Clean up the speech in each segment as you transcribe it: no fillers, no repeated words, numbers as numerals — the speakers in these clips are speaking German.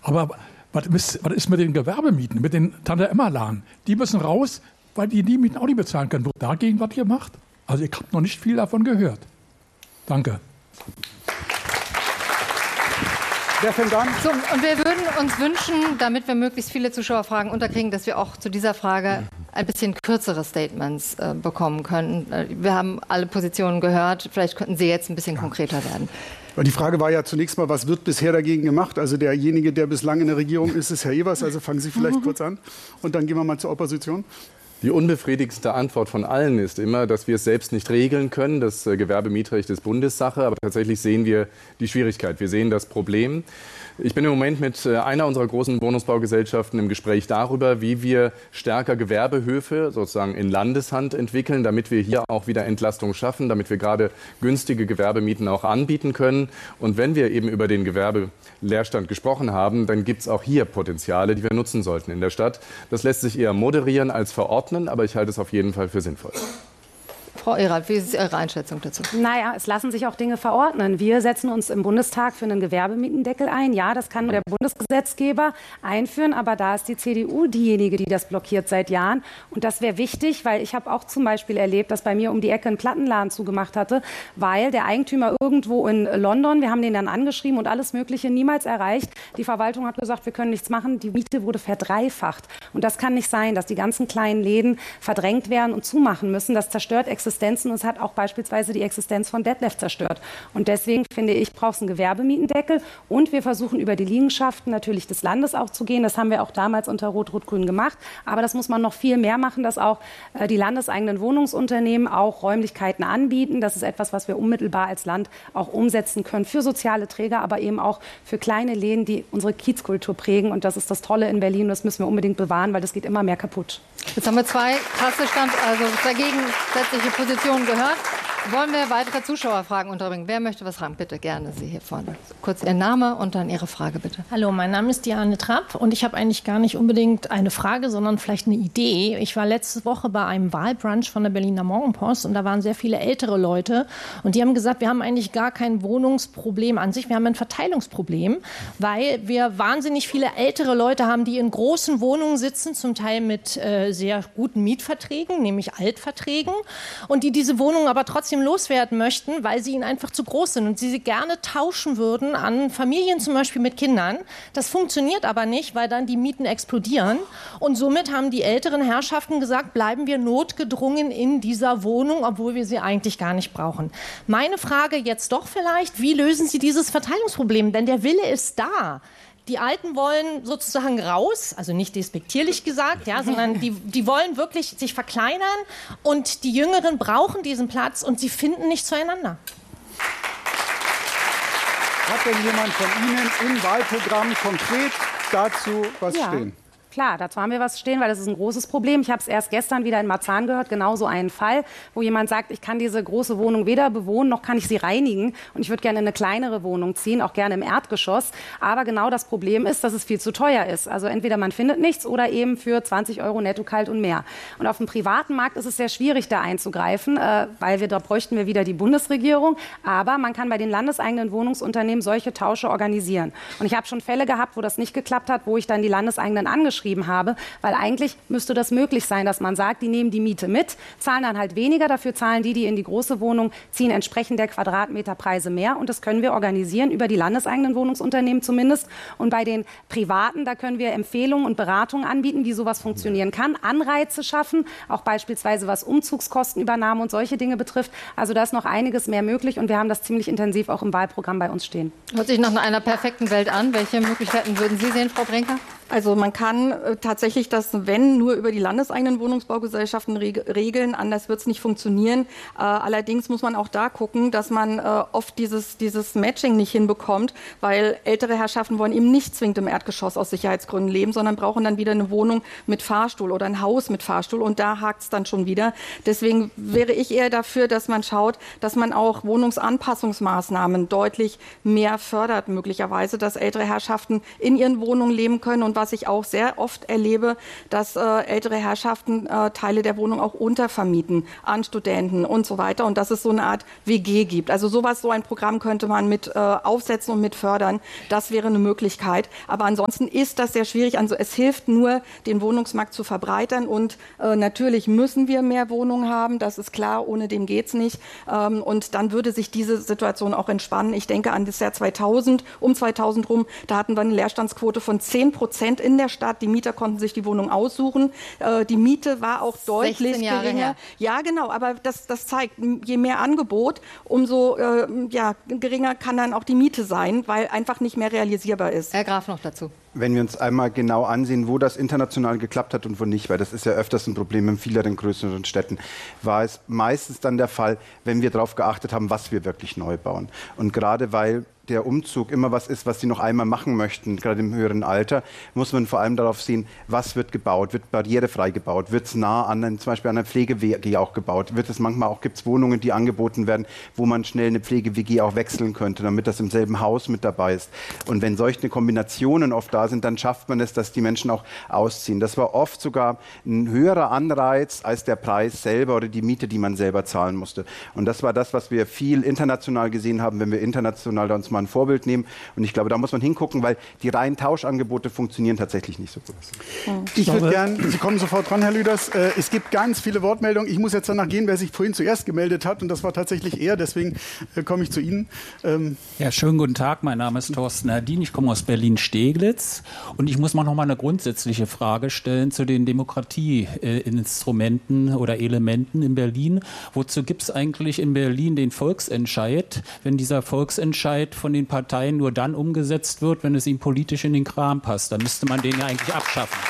Aber was ist mit den Gewerbemieten, mit den Tante-Emma-Laden? Die müssen raus, weil die Mieten auch nicht bezahlen können. Wird dagegen was gemacht? Also ich habe noch nicht viel davon gehört. Danke. Wer fängt an? So, und wir würden uns wünschen, damit wir möglichst viele Zuschauerfragen unterkriegen, dass wir auch zu dieser Frage ein bisschen kürzere Statements bekommen können. Wir haben alle Positionen gehört. Vielleicht könnten Sie jetzt ein bisschen konkreter werden. Die Frage war ja zunächst mal, was wird bisher dagegen gemacht? Also derjenige, der bislang in der Regierung ist, ist Herr Evers. Also fangen Sie vielleicht kurz an und dann gehen wir mal zur Opposition. Die unbefriedigendste Antwort von allen ist immer, dass wir es selbst nicht regeln können. Das Gewerbemietrecht ist Bundessache, aber tatsächlich sehen wir die Schwierigkeit. Wir sehen das Problem. Ich bin im Moment mit einer unserer großen Wohnungsbaugesellschaften im Gespräch darüber, wie wir stärker Gewerbehöfe sozusagen in Landeshand entwickeln, damit wir hier auch wieder Entlastung schaffen, damit wir gerade günstige Gewerbemieten auch anbieten können. Und wenn wir eben über den Gewerbeleerstand gesprochen haben, dann gibt es auch hier Potenziale, die wir nutzen sollten in der Stadt. Das lässt sich eher moderieren als verordnen, aber ich halte es auf jeden Fall für sinnvoll. Frau Erath, wie ist Ihre Einschätzung dazu? Naja, es lassen sich auch Dinge verordnen. Wir setzen uns im Bundestag für einen Gewerbemietendeckel ein. Ja, das kann der Bundesgesetzgeber einführen, aber da ist die CDU diejenige, die das blockiert seit Jahren. Und das wäre wichtig, weil ich habe auch zum Beispiel erlebt, dass bei mir um die Ecke ein Plattenladen zugemacht hatte, weil der Eigentümer irgendwo in London, wir haben den dann angeschrieben und alles Mögliche niemals erreicht. Die Verwaltung hat gesagt, wir können nichts machen. Die Miete wurde verdreifacht. Und das kann nicht sein, dass die ganzen kleinen Läden verdrängt werden und zumachen müssen. Das zerstört Existenzen und es hat auch beispielsweise die Existenz von Detlef zerstört. Und deswegen finde ich, braucht es einen Gewerbemietendeckel und wir versuchen über die Liegenschaften natürlich des Landes auch zu gehen. Das haben wir auch damals unter Rot-Rot-Grün gemacht. Aber das muss man noch viel mehr machen, dass auch die landeseigenen Wohnungsunternehmen auch Räumlichkeiten anbieten. Das ist etwas, was wir unmittelbar als Land auch umsetzen können für soziale Träger, aber eben auch für kleine Läden, die unsere Kiezkultur prägen. Und das ist das Tolle in Berlin. Das müssen wir unbedingt bewahren, weil das geht immer mehr kaputt. Jetzt haben wir zwei gegensätzliche Positionen gehört. Wollen wir weitere Zuschauerfragen unterbringen? Wer möchte was fragen? Bitte, gerne, Sie hier vorne. Kurz Ihr Name und dann Ihre Frage, bitte. Hallo, mein Name ist Diane Trapp und ich habe eigentlich gar nicht unbedingt eine Frage, sondern vielleicht eine Idee. Ich war letzte Woche bei einem Wahlbrunch von der Berliner Morgenpost und da waren sehr viele ältere Leute und die haben gesagt, wir haben eigentlich gar kein Wohnungsproblem an sich, wir haben ein Verteilungsproblem, weil wir wahnsinnig viele ältere Leute haben, die in großen Wohnungen sitzen, zum Teil mit sehr guten Mietverträgen, nämlich Altverträgen, und die diese Wohnungen aber trotzdem loswerden möchten, weil sie ihnen einfach zu groß sind und sie gerne tauschen würden an Familien zum Beispiel mit Kindern. Das funktioniert aber nicht, weil dann die Mieten explodieren und somit haben die älteren Herrschaften gesagt, bleiben wir notgedrungen in dieser Wohnung, obwohl wir sie eigentlich gar nicht brauchen. Meine Frage jetzt doch vielleicht, wie lösen Sie dieses Verteilungsproblem? Denn der Wille ist da. Die Alten wollen sozusagen raus, also nicht despektierlich gesagt, ja, sondern die wollen wirklich sich verkleinern und die Jüngeren brauchen diesen Platz und sie finden nicht zueinander. Hat denn jemand von Ihnen im Wahlprogramm konkret dazu was stehen? Klar, dazu haben wir was stehen, weil das ist ein großes Problem. Ich habe es erst gestern wieder in Marzahn gehört, genau so einen Fall, wo jemand sagt, ich kann diese große Wohnung weder bewohnen, noch kann ich sie reinigen. Und ich würde gerne in eine kleinere Wohnung ziehen, auch gerne im Erdgeschoss. Aber genau das Problem ist, dass es viel zu teuer ist. Also entweder man findet nichts oder eben für 20 € netto kalt und mehr. Und auf dem privaten Markt ist es sehr schwierig, da einzugreifen, weil da bräuchten wir wieder die Bundesregierung. Aber man kann bei den landeseigenen Wohnungsunternehmen solche Tausche organisieren. Und ich habe schon Fälle gehabt, wo das nicht geklappt hat, wo ich dann die Landeseigenen angeschrieben habe, weil eigentlich müsste das möglich sein, dass man sagt, die nehmen die Miete mit, zahlen dann halt weniger, dafür zahlen die in die große Wohnung, ziehen entsprechend der Quadratmeterpreise mehr und das können wir organisieren über die landeseigenen Wohnungsunternehmen zumindest und bei den Privaten, da können wir Empfehlungen und Beratungen anbieten, wie sowas funktionieren kann, Anreize schaffen, auch beispielsweise was Umzugskostenübernahme und solche Dinge betrifft, also da ist noch einiges mehr möglich und wir haben das ziemlich intensiv auch im Wahlprogramm bei uns stehen. Hört sich nach einer perfekten Welt an. Welche Möglichkeiten würden Sie sehen, Frau Brinker? Also man kann tatsächlich das, wenn, nur über die landeseigenen Wohnungsbaugesellschaften regeln. Anders wird es nicht funktionieren. Allerdings muss man auch da gucken, dass man oft dieses Matching nicht hinbekommt, weil ältere Herrschaften wollen eben nicht zwingend im Erdgeschoss aus Sicherheitsgründen leben, sondern brauchen dann wieder eine Wohnung mit Fahrstuhl oder ein Haus mit Fahrstuhl und da hakt es dann schon wieder. Deswegen wäre ich eher dafür, dass man schaut, dass man auch Wohnungsanpassungsmaßnahmen deutlich mehr fördert möglicherweise, dass ältere Herrschaften in ihren Wohnungen leben können und was ich auch sehr oft erlebe, dass ältere Herrschaften Teile der Wohnung auch untervermieten an Studenten und so weiter und dass es so eine Art WG gibt. Also so ein Programm könnte man mit aufsetzen und mit fördern. Das wäre eine Möglichkeit. Aber ansonsten ist das sehr schwierig. Also es hilft nur, den Wohnungsmarkt zu verbreitern und natürlich müssen wir mehr Wohnungen haben. Das ist klar, ohne dem geht's nicht. Und dann würde sich diese Situation auch entspannen. Ich denke an das Jahr 2000, um 2000 rum, da hatten wir eine Leerstandsquote von 10% in der Stadt. Die Mieter konnten sich die Wohnung aussuchen. Die Miete war auch deutlich geringer. Her. Ja, genau, aber das zeigt, je mehr Angebot, umso geringer kann dann auch die Miete sein, weil einfach nicht mehr realisierbar ist. Herr Graf noch dazu. Wenn wir uns einmal genau ansehen, wo das international geklappt hat und wo nicht, weil das ist ja öfters ein Problem in vielen größeren Städten, war es meistens dann der Fall, wenn wir darauf geachtet haben, was wir wirklich neu bauen. Und gerade weil der Umzug immer was ist, was sie noch einmal machen möchten, gerade im höheren Alter, muss man vor allem darauf sehen, was wird gebaut, wird barrierefrei gebaut, wird es nah an, zum Beispiel an einer Pflege-WG auch gebaut, wird es manchmal auch, gibt es Wohnungen, die angeboten werden, wo man schnell eine Pflege-WG auch wechseln könnte, damit das im selben Haus mit dabei ist. Und wenn solche Kombinationen oft da sind, dann schafft man es, dass die Menschen auch ausziehen. Das war oft sogar ein höherer Anreiz als der Preis selber oder die Miete, die man selber zahlen musste. Und das war das, was wir viel international gesehen haben, wenn wir international da uns mal ein Vorbild nehmen. Und ich glaube, da muss man hingucken, weil die reinen Tauschangebote funktionieren tatsächlich nicht so gut. Ich würde gerne, Sie kommen sofort dran, Herr Lüders. Es gibt ganz viele Wortmeldungen. Ich muss jetzt danach gehen, wer sich vorhin zuerst gemeldet hat. Und das war tatsächlich er. Deswegen komme ich zu Ihnen. Ja, schönen guten Tag. Mein Name ist Thorsten Hardin. Ich komme aus Berlin-Steglitz. Und ich muss mal noch mal eine grundsätzliche Frage stellen zu den Demokratieinstrumenten oder Elementen in Berlin. Wozu gibt es eigentlich in Berlin den Volksentscheid, wenn dieser Volksentscheid von den Parteien nur dann umgesetzt wird, wenn es ihnen politisch in den Kram passt? Dann müsste man den ja eigentlich abschaffen.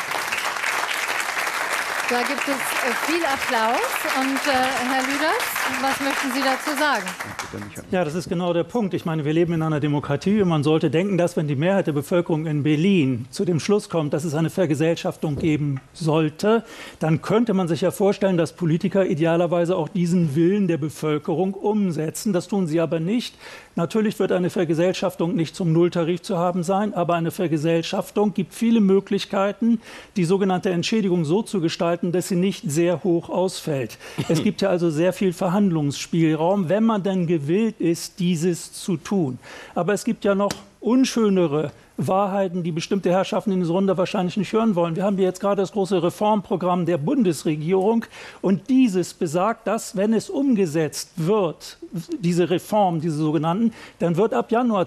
Da gibt es viel Applaus. Und Herr Lüders, was möchten Sie dazu sagen? Ja, das ist genau der Punkt. Ich meine, wir leben in einer Demokratie und man sollte denken, dass wenn die Mehrheit der Bevölkerung in Berlin zu dem Schluss kommt, dass es eine Vergesellschaftung geben sollte, dann könnte man sich ja vorstellen, dass Politiker idealerweise auch diesen Willen der Bevölkerung umsetzen. Das tun sie aber nicht. Natürlich wird eine Vergesellschaftung nicht zum Nulltarif zu haben sein, aber eine Vergesellschaftung gibt viele Möglichkeiten, die sogenannte Entschädigung so zu gestalten, dass sie nicht sehr hoch ausfällt. Es gibt ja also sehr viel Verhandlungsspielraum, wenn man denn gewillt ist, dieses zu tun. Aber es gibt ja noch unschönere Wahrheiten, die bestimmte Herrschaften in dieser Runde wahrscheinlich nicht hören wollen. Wir haben hier jetzt gerade das große Reformprogramm der Bundesregierung und dieses besagt, dass, wenn es umgesetzt wird, diese Reform, diese sogenannten, dann wird ab Januar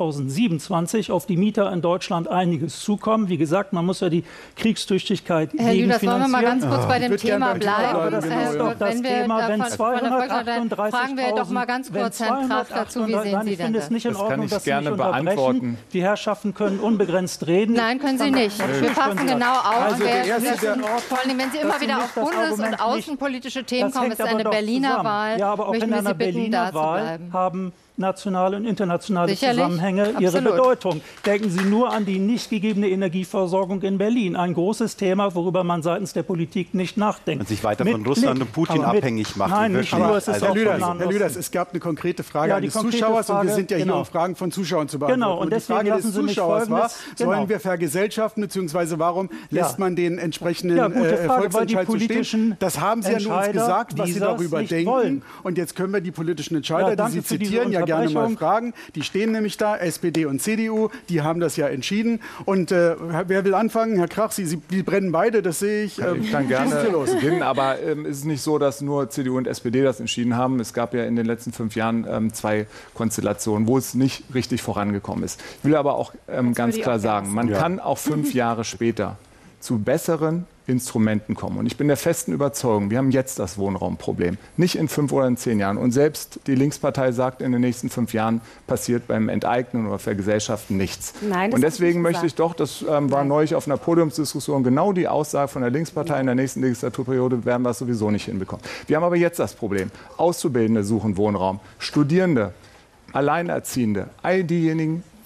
2027 auf die Mieter in Deutschland einiges zukommen. Wie gesagt, man muss ja die Kriegstüchtigkeit gegenfinanzieren. Herr Lüders, wollen wir mal ganz kurz bei dem Thema bleiben? Aber das ist doch das Thema, wenn 238.000... Fragen wir doch mal ganz kurz Herrn Kraft dazu, wie sehen Sie denn das? Ich finde es nicht in Ordnung, dass Sie mich beantworten. Die Herrschaften können unbegrenzt reden. Nein, können Sie nicht. Wir passen genau auf. Also vor allem, wenn Sie immer wieder auf bundes- und außenpolitische Themen kommen, ist eine Berliner Wahl. Ja, aber auch in einer Berliner Wahl haben nationale und internationale Sicherlich, Zusammenhänge ihre absolut. Bedeutung. Denken Sie nur an die nicht gegebene Energieversorgung in Berlin. Ein großes Thema, worüber man seitens der Politik nicht nachdenkt. Und sich weiter von Russland und Putin abhängig macht. Nein, nicht nur, es ist Herr auch Lüders, es gab eine konkrete Frage eines Zuschauers und wir sind ja hier, um Fragen von Zuschauern zu beantworten. Genau, und die Frage des Zuschauers war, sollen wir vergesellschaften, beziehungsweise warum lässt man den entsprechenden Volksentscheid so stehen? Das haben Sie ja nur uns gesagt, was Sie darüber denken. Und jetzt können wir die politischen Entscheider, die Sie zitieren, ja gerne mal fragen. Die stehen nämlich da, SPD und CDU, die haben das ja entschieden. Und wer will anfangen? Herr Krach, Sie brennen beide, das sehe ich. Ich kann gerne beginnen, aber es ist nicht so, dass nur CDU und SPD das entschieden haben. Es gab ja in den letzten 5 Jahren 2 Konstellationen, wo es nicht richtig vorangekommen ist. Ich will aber auch ganz klar sagen, man kann auch 5 Jahre später zu besseren Instrumenten kommen. Und ich bin der festen Überzeugung, wir haben jetzt das Wohnraumproblem, nicht in 5 oder in 10 Jahren. Und selbst die Linkspartei sagt, in den nächsten 5 Jahren passiert beim Enteignen oder Vergesellschaften nichts. Nein, und deswegen möchte ich doch, das war neulich auf einer Podiumsdiskussion genau die Aussage von der Linkspartei, in der nächsten Legislaturperiode werden wir es sowieso nicht hinbekommen. Wir haben aber jetzt das Problem, Auszubildende suchen Wohnraum, Studierende, Alleinerziehende, all diejenigen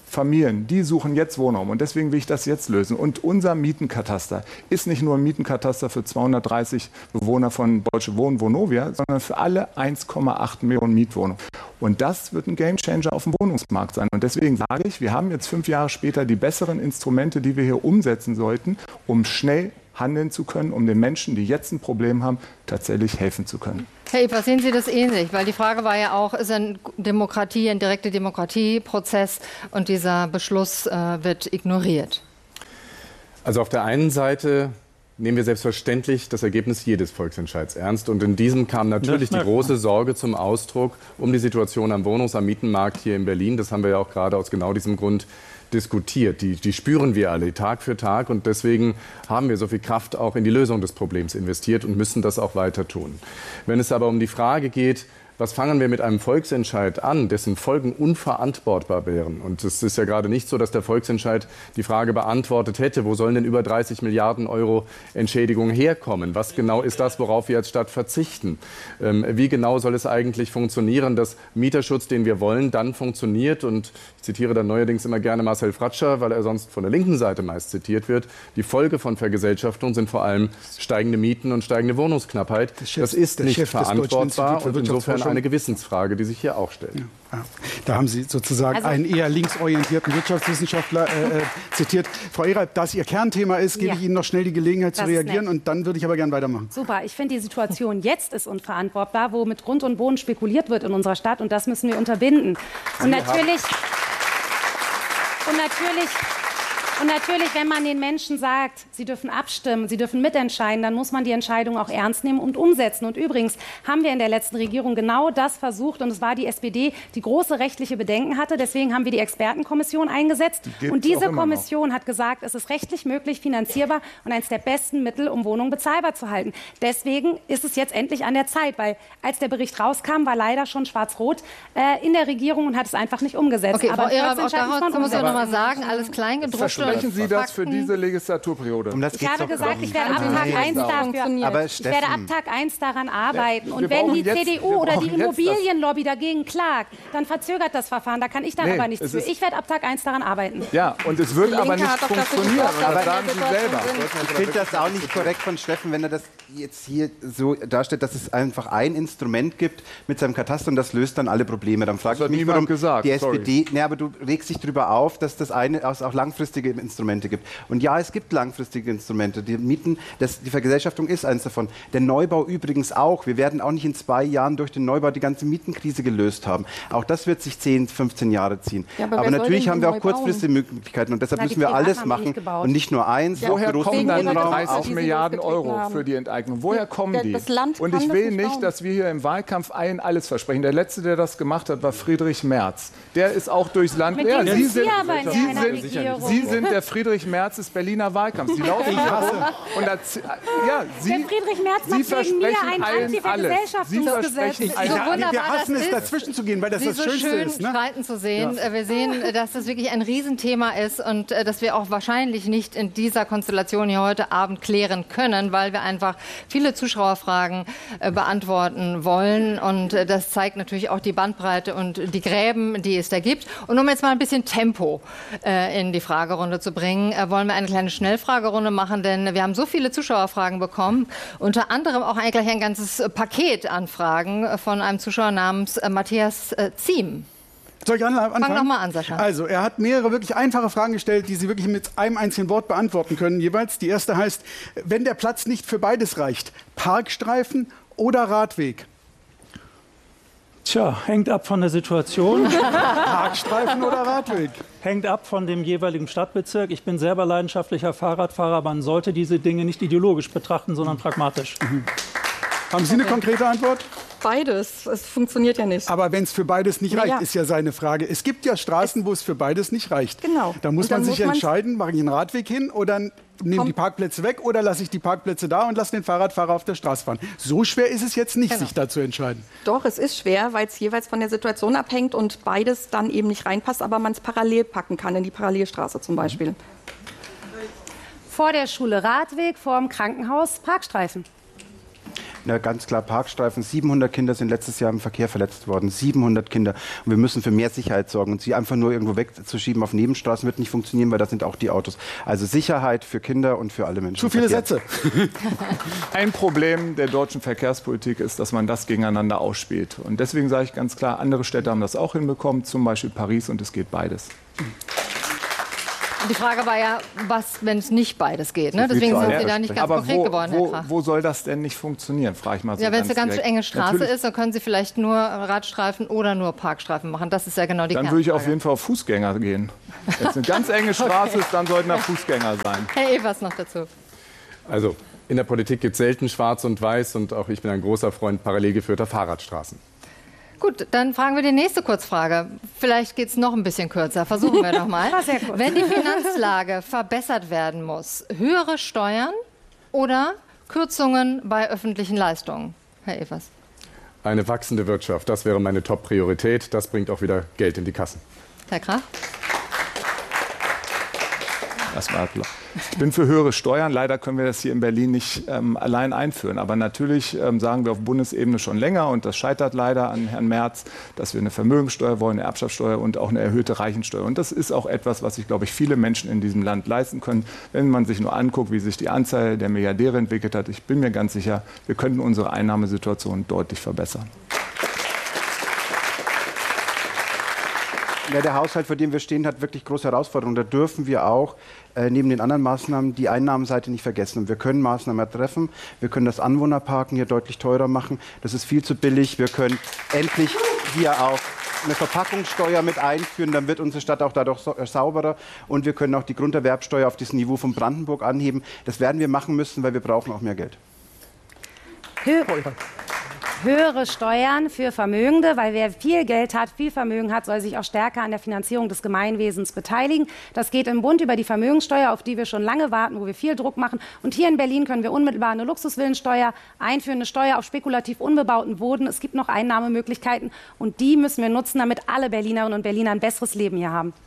Familien, die suchen jetzt Wohnraum und deswegen will ich das jetzt lösen. Und unser Mietenkataster ist nicht nur ein Mietenkataster für 230 Bewohner von Deutsche Wohnen, Vonovia, sondern für alle 1,8 Millionen Mietwohnungen. Und das wird ein Gamechanger auf dem Wohnungsmarkt sein. Und deswegen sage ich, wir haben jetzt 5 Jahre später die besseren Instrumente, die wir hier umsetzen sollten, um schnell handeln zu können, um den Menschen, die jetzt ein Problem haben, tatsächlich helfen zu können. Herr Evers, sehen Sie das ähnlich? Weil die Frage war ja auch, ist ein direkter Demokratieprozess und dieser Beschluss wird ignoriert? Also auf der einen Seite nehmen wir selbstverständlich das Ergebnis jedes Volksentscheids ernst. Und in diesem kam natürlich die große Sorge zum Ausdruck um die Situation am am Mietenmarkt hier in Berlin. Das haben wir ja auch gerade aus genau diesem Grund diskutiert. Die spüren wir alle Tag für Tag und deswegen haben wir so viel Kraft auch in die Lösung des Problems investiert und müssen das auch weiter tun. Wenn es aber um die Frage geht, was fangen wir mit einem Volksentscheid an, dessen Folgen unverantwortbar wären? Und es ist ja gerade nicht so, dass der Volksentscheid die Frage beantwortet hätte, wo sollen denn über 30 Milliarden Euro Entschädigung herkommen? Was genau ist das, worauf wir als Stadt verzichten? Wie genau soll es eigentlich funktionieren, dass Mieterschutz, den wir wollen, dann funktioniert? Und ich zitiere dann neuerdings immer gerne Marcel Fratscher, weil er sonst von der linken Seite meist zitiert wird. Die Folge von Vergesellschaftung sind vor allem steigende Mieten und steigende Wohnungsknappheit. Das ist nicht verantwortbar und insofern eine Gewissensfrage, die sich hier auch stellt. Ja. Da haben Sie sozusagen einen eher linksorientierten Wirtschaftswissenschaftler zitiert. Frau Eralb, da es Ihr Kernthema ist, gebe ich Ihnen noch schnell die Gelegenheit zu reagieren und dann würde ich aber gerne weitermachen. Super, ich finde die Situation jetzt ist unverantwortbar, wo mit Grund und Boden spekuliert wird in unserer Stadt und das müssen wir unterbinden. Und natürlich, wenn man den Menschen sagt, sie dürfen abstimmen, sie dürfen mitentscheiden, dann muss man die Entscheidung auch ernst nehmen und umsetzen. Und übrigens haben wir in der letzten Regierung genau das versucht. Und es war die SPD, die große rechtliche Bedenken hatte. Deswegen haben wir die Expertenkommission eingesetzt. Und diese Kommission hat gesagt, es ist rechtlich möglich, finanzierbar und eines der besten Mittel, um Wohnungen bezahlbar zu halten. Deswegen ist es jetzt endlich an der Zeit, weil als der Bericht rauskam, war leider schon Schwarz-Rot in der Regierung und hat es einfach nicht umgesetzt. Okay, aber auch daraus muss ich noch mal sagen, alles Kleingedruckte. Versprechen Sie das für diese Legislaturperiode? Ich habe gesagt, ich werde ab Tag 1 daran arbeiten. Und wenn die CDU oder die Immobilienlobby dagegen klagt, dann verzögert das Verfahren. Da kann ich dann aber nichts für. Ich werde ab Tag 1 daran arbeiten. Ja, und es wird aber nicht funktionieren. Das sagen Sie selber. Ich finde das auch nicht korrekt von Steffen, wenn er das jetzt hier so darstellt, dass es einfach ein Instrument gibt mit seinem Kataster und das löst dann alle Probleme. Dann frage ich mich, warum die SPD... Nee, aber du regst dich darüber auf, dass das eine auch langfristige Instrumente gibt. Und ja, es gibt langfristige Instrumente. Die Mieten, die Vergesellschaftung ist eines davon. Der Neubau übrigens auch. Wir werden auch nicht in 2 Jahren durch den Neubau die ganze Mietenkrise gelöst haben. Auch das wird sich 10, 15 Jahre ziehen. Ja, aber natürlich haben wir auch kurzfristige Möglichkeiten und deshalb müssen wir alles machen und nicht nur eins. Ja, woher kommen dann 30 Milliarden Euro für die Enteignung? Woher kommen die? Und ich will nicht, dass wir hier im Wahlkampf allen alles versprechen. Der Letzte, der das gemacht hat, war Friedrich Merz. Der ist auch durchs Land... Ja, Sie sind der Friedrich Merz des Berliner Wahlkampfs. Sie laufen und der Friedrich Merz macht wegen mir ein Anti-Vergesellschaftungsgesetz. Wir hassen es, dazwischen zu gehen, weil das das Schönste ist. Ne? Streiten zu sehen. Ja. Wir sehen, dass das wirklich ein Riesenthema ist und dass wir auch wahrscheinlich nicht in dieser Konstellation hier heute Abend klären können, weil wir einfach viele Zuschauerfragen beantworten wollen. Und das zeigt natürlich auch die Bandbreite und die Gräben, die es da gibt. Und um jetzt mal ein bisschen Tempo in die Fragerunde zu bringen, wollen wir eine kleine Schnellfragerunde machen, denn wir haben so viele Zuschauerfragen bekommen, unter anderem auch gleich ein ganzes Paket an Fragen von einem Zuschauer namens Matthias Ziem. Soll ich anfangen? Fang doch mal an, Sascha. Also, er hat mehrere wirklich einfache Fragen gestellt, die Sie wirklich mit einem einzigen Wort beantworten können jeweils. Die erste heißt, wenn der Platz nicht für beides reicht, Parkstreifen oder Radweg? Tja, hängt ab von der Situation. Parkstreifen oder Radweg? Hängt ab von dem jeweiligen Stadtbezirk. Ich bin selber leidenschaftlicher Fahrradfahrer, aber man sollte diese Dinge nicht ideologisch betrachten, sondern pragmatisch. Haben Sie eine konkrete Antwort? Beides. Es funktioniert ja nicht. Aber wenn es für beides nicht reicht, ist ja seine Frage. Es gibt ja Straßen, wo es für beides nicht reicht. Genau. Da muss man sich entscheiden, mache ich einen Radweg hin oder nehme die Parkplätze weg oder lasse ich die Parkplätze da und lasse den Fahrradfahrer auf der Straße fahren. So schwer ist es jetzt nicht, sich da zu entscheiden. Doch, es ist schwer, weil es jeweils von der Situation abhängt und beides dann eben nicht reinpasst, aber man es parallel packen kann, in die Parallelstraße zum Beispiel. Vor der Schule Radweg, vor dem Krankenhaus Parkstreifen. Ja, ganz klar Parkstreifen. 700 Kinder sind letztes Jahr im Verkehr verletzt worden. 700 Kinder. Und wir müssen für mehr Sicherheit sorgen. Und sie einfach nur irgendwo wegzuschieben auf Nebenstraßen wird nicht funktionieren, weil das sind auch die Autos. Also Sicherheit für Kinder und für alle Menschen. Zu viele Sätze. Ein Problem der deutschen Verkehrspolitik ist, dass man das gegeneinander ausspielt. Und deswegen sage ich ganz klar, andere Städte haben das auch hinbekommen, zum Beispiel Paris, und es geht beides. Die Frage war ja, was, wenn es nicht beides geht? Ne? Deswegen sind Sie da nicht ganz konkret geworden, Herr Krach. Wo soll das denn nicht funktionieren, frage ich mal so. Ja, wenn es eine ganz enge Straße ist, dann können Sie vielleicht nur Radstreifen oder nur Parkstreifen machen. Das ist ja genau die Kernfrage. Dann würde ich auf jeden Fall auf Fußgänger gehen. Wenn es eine ganz enge Straße ist, dann sollten da Fußgänger sein. Herr Evers noch dazu. Also, in der Politik gibt es selten Schwarz und Weiß und auch ich bin ein großer Freund parallel geführter Fahrradstraßen. Gut, dann fragen wir die nächste Kurzfrage. Vielleicht geht es noch ein bisschen kürzer. Versuchen wir doch mal. Wenn die Finanzlage verbessert werden muss, höhere Steuern oder Kürzungen bei öffentlichen Leistungen? Herr Evers. Eine wachsende Wirtschaft, das wäre meine Top-Priorität. Das bringt auch wieder Geld in die Kassen. Herr Krach. Ich bin für höhere Steuern. Leider können wir das hier in Berlin nicht allein einführen. Aber natürlich sagen wir auf Bundesebene schon länger, und das scheitert leider an Herrn Merz, dass wir eine Vermögensteuer wollen, eine Erbschaftssteuer und auch eine erhöhte Reichensteuer. Und das ist auch etwas, was sich, glaube ich, viele Menschen in diesem Land leisten können. Wenn man sich nur anguckt, wie sich die Anzahl der Milliardäre entwickelt hat, ich bin mir ganz sicher, wir könnten unsere Einnahmesituation deutlich verbessern. Ja, der Haushalt, vor dem wir stehen, hat wirklich große Herausforderungen. Da dürfen wir auch neben den anderen Maßnahmen die Einnahmenseite nicht vergessen. Und wir können Maßnahmen ertreffen. Wir können das Anwohnerparken hier deutlich teurer machen. Das ist viel zu billig. Wir können endlich hier auch eine Verpackungssteuer mit einführen. Dann wird unsere Stadt auch dadurch sauberer. Und wir können auch die Grunderwerbsteuer auf das Niveau von Brandenburg anheben. Das werden wir machen müssen, weil wir brauchen auch mehr Geld. Höhere Steuern für Vermögende, weil wer viel Geld hat, viel Vermögen hat, soll sich auch stärker an der Finanzierung des Gemeinwesens beteiligen. Das geht im Bund über die Vermögenssteuer, auf die wir schon lange warten, wo wir viel Druck machen. Und hier in Berlin können wir unmittelbar eine Luxusvillensteuer einführen, eine Steuer auf spekulativ unbebauten Boden. Es gibt noch Einnahmemöglichkeiten und die müssen wir nutzen, damit alle Berlinerinnen und Berliner ein besseres Leben hier haben.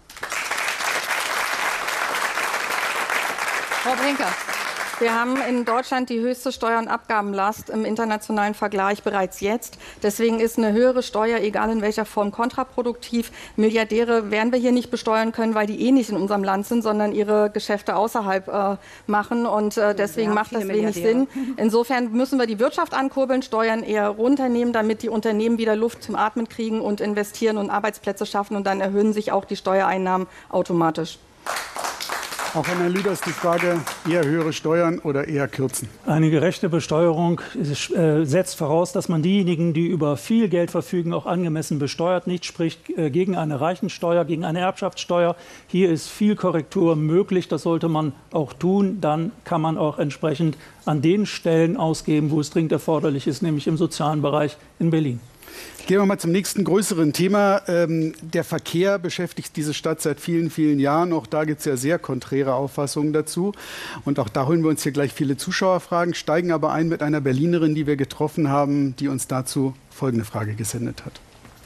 Frau Brinker. Wir haben in Deutschland die höchste Steuer- und Abgabenlast im internationalen Vergleich bereits jetzt. Deswegen ist eine höhere Steuer, egal in welcher Form, kontraproduktiv. Milliardäre werden wir hier nicht besteuern können, weil die nicht in unserem Land sind, sondern ihre Geschäfte außerhalb machen. Und deswegen macht das wenig Sinn. Insofern müssen wir die Wirtschaft ankurbeln, Steuern eher runternehmen, damit die Unternehmen wieder Luft zum Atmen kriegen und investieren und Arbeitsplätze schaffen. Und dann erhöhen sich auch die Steuereinnahmen automatisch. Auch an Herrn Lüders die Frage, eher höhere Steuern oder eher kürzen? Eine gerechte Besteuerung setzt voraus, dass man diejenigen, die über viel Geld verfügen, auch angemessen besteuert. Nicht spricht gegen eine Reichensteuer, gegen eine Erbschaftssteuer. Hier ist viel Korrektur möglich. Das sollte man auch tun. Dann kann man auch entsprechend an den Stellen ausgeben, wo es dringend erforderlich ist, nämlich im sozialen Bereich in Berlin. Gehen wir mal zum nächsten größeren Thema. Der Verkehr beschäftigt diese Stadt seit vielen, vielen Jahren. Auch da gibt es ja sehr konträre Auffassungen dazu. Und auch da holen wir uns hier gleich viele Zuschauerfragen, steigen aber ein mit einer Berlinerin, die wir getroffen haben, die uns dazu folgende Frage gesendet hat.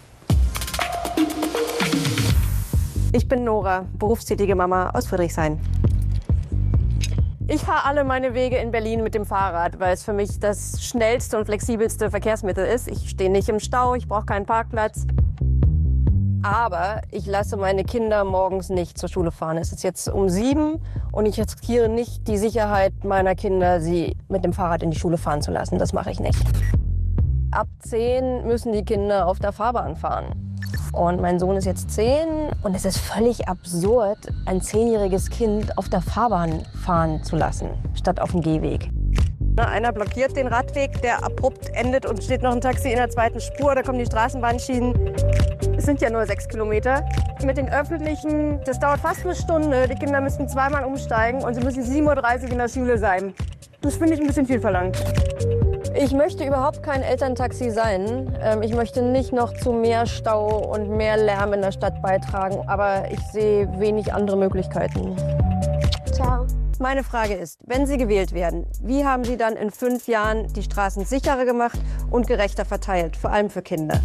Ich bin Nora, berufstätige Mama aus Friedrichshain. Ich fahre alle meine Wege in Berlin mit dem Fahrrad, weil es für mich das schnellste und flexibelste Verkehrsmittel ist. Ich stehe nicht im Stau, ich brauche keinen Parkplatz. Aber ich lasse meine Kinder morgens nicht zur Schule fahren. Es ist jetzt um 7 und ich riskiere nicht die Sicherheit meiner Kinder, sie mit dem Fahrrad in die Schule fahren zu lassen. Das mache ich nicht. Ab 10 müssen die Kinder auf der Fahrbahn fahren. Und mein Sohn ist jetzt 10 und es ist völlig absurd, ein 10-jähriges Kind auf der Fahrbahn fahren zu lassen, statt auf dem Gehweg. Einer blockiert den Radweg, der abrupt endet und steht noch ein Taxi in der zweiten Spur. Da kommen die Straßenbahnschienen. Es sind ja nur 6 Kilometer. Mit den Öffentlichen, das dauert fast eine Stunde. Die Kinder müssen zweimal umsteigen und sie müssen 7:30 Uhr in der Schule sein. Das finde ich ein bisschen viel verlangt. Ich möchte überhaupt kein Elterntaxi sein. Ich möchte nicht noch zu mehr Stau und mehr Lärm in der Stadt beitragen. Aber ich sehe wenig andere Möglichkeiten. Ciao. Meine Frage ist, wenn Sie gewählt werden, wie haben Sie dann in 5 Jahren die Straßen sicherer gemacht und gerechter verteilt, vor allem für Kinder?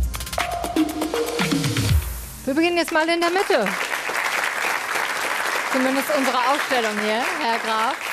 Wir beginnen jetzt mal in der Mitte. Zumindest unsere Aufstellung hier, Herr Graf.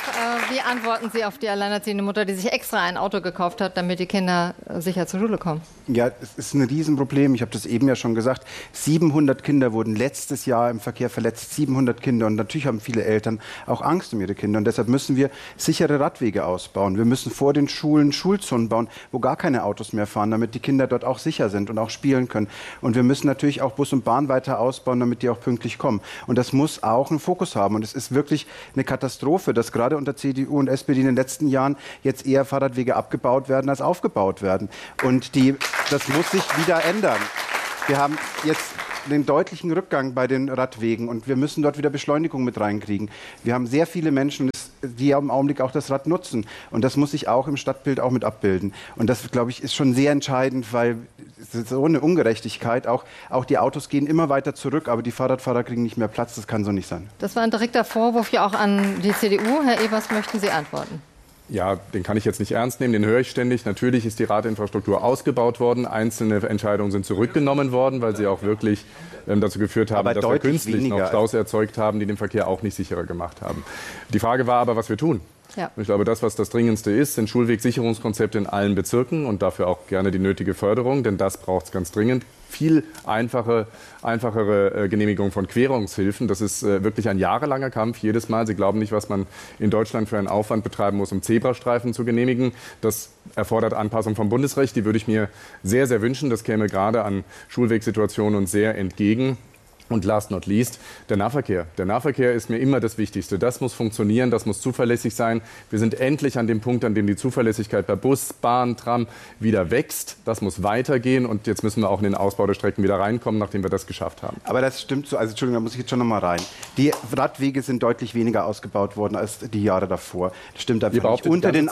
Wie antworten Sie auf die alleinerziehende Mutter, die sich extra ein Auto gekauft hat, damit die Kinder sicher zur Schule kommen? Ja, es ist ein Riesenproblem. Ich habe das eben ja schon gesagt. 700 Kinder wurden letztes Jahr im Verkehr verletzt. 700 Kinder. Und natürlich haben viele Eltern auch Angst um ihre Kinder. Und deshalb müssen wir sichere Radwege ausbauen. Wir müssen vor den Schulen Schulzonen bauen, wo gar keine Autos mehr fahren, damit die Kinder dort auch sicher sind und auch spielen können. Und wir müssen natürlich auch Bus und Bahn weiter ausbauen, damit die auch pünktlich kommen. Und das muss auch einen Fokus haben. Und es ist wirklich eine Katastrophe, dass gerade unter CDU und SPD in den letzten Jahren jetzt eher Fahrradwege abgebaut werden als aufgebaut werden. Und das muss sich wieder ändern. Wir haben jetzt den deutlichen Rückgang bei den Radwegen und wir müssen dort wieder Beschleunigung mit reinkriegen. Wir haben sehr viele Menschen, die im Augenblick auch das Rad nutzen und das muss sich auch im Stadtbild auch mit abbilden. Und das, glaube ich, ist schon sehr entscheidend, weil es ist so eine Ungerechtigkeit. Auch die Autos gehen immer weiter zurück, aber die Fahrradfahrer kriegen nicht mehr Platz. Das kann so nicht sein. Das war ein direkter Vorwurf ja auch an die CDU. Herr Evers, möchten Sie antworten? Ja, den kann ich jetzt nicht ernst nehmen, den höre ich ständig. Natürlich ist die Radinfrastruktur ausgebaut worden. Einzelne Entscheidungen sind zurückgenommen worden, weil sie auch wirklich dazu geführt haben, dass wir künstlich noch Staus erzeugt haben, die den Verkehr auch nicht sicherer gemacht haben. Die Frage war aber, was wir tun. Ja. Ich glaube, das Dringendste ist, sind Schulwegsicherungskonzepte in allen Bezirken und dafür auch gerne die nötige Förderung, denn das braucht es ganz dringend. Viel einfachere Genehmigung von Querungshilfen. Das ist wirklich ein jahrelanger Kampf. Jedes Mal, Sie glauben nicht, was man in Deutschland für einen Aufwand betreiben muss, um Zebrastreifen zu genehmigen. Das erfordert Anpassung vom Bundesrecht. Die würde ich mir sehr, sehr wünschen. Das käme gerade an Schulwegsituationen uns sehr entgegen. Und last not least, der Nahverkehr. Der Nahverkehr ist mir immer das Wichtigste. Das muss funktionieren, das muss zuverlässig sein. Wir sind endlich an dem Punkt, an dem die Zuverlässigkeit bei Bus, Bahn, Tram wieder wächst. Das muss weitergehen und jetzt müssen wir auch in den Ausbau der Strecken wieder reinkommen, nachdem wir das geschafft haben. Aber das stimmt so. Also Entschuldigung, da muss ich jetzt schon noch mal rein. Die Radwege sind deutlich weniger ausgebaut worden als die Jahre davor. Das stimmt einfach nicht. Unter den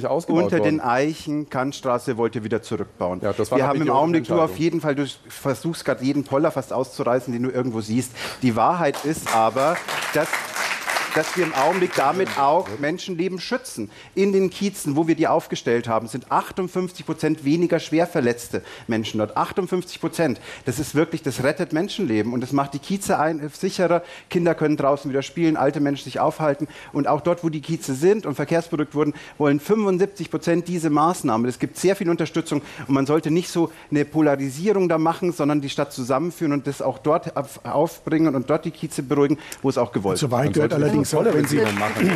Eichen, Kantstraße wollt ihr wieder zurückbauen. Ja, wir haben im Augenblick nur auf jeden Fall, du versuchst gerade jeden Poller fast auszureißen, den du irgendwo siehst. Die Wahrheit ist aber, dass wir im Augenblick damit auch Menschenleben schützen. In den Kiezen, wo wir die aufgestellt haben, sind 58% weniger schwer verletzte Menschen dort. 58%. Das ist wirklich, das rettet Menschenleben und das macht die Kieze sicherer. Kinder können draußen wieder spielen, alte Menschen sich aufhalten und auch dort, wo die Kieze sind und verkehrsberuhigt wurden, wollen 75% diese Maßnahme. Es gibt sehr viel Unterstützung und man sollte nicht so eine Polarisierung da machen, sondern die Stadt zusammenführen und das auch dort aufbringen und dort die Kieze beruhigen, wo es auch gewollt ist. Zur Wahrheit gehört allerdings auch, wenn Sie, Herr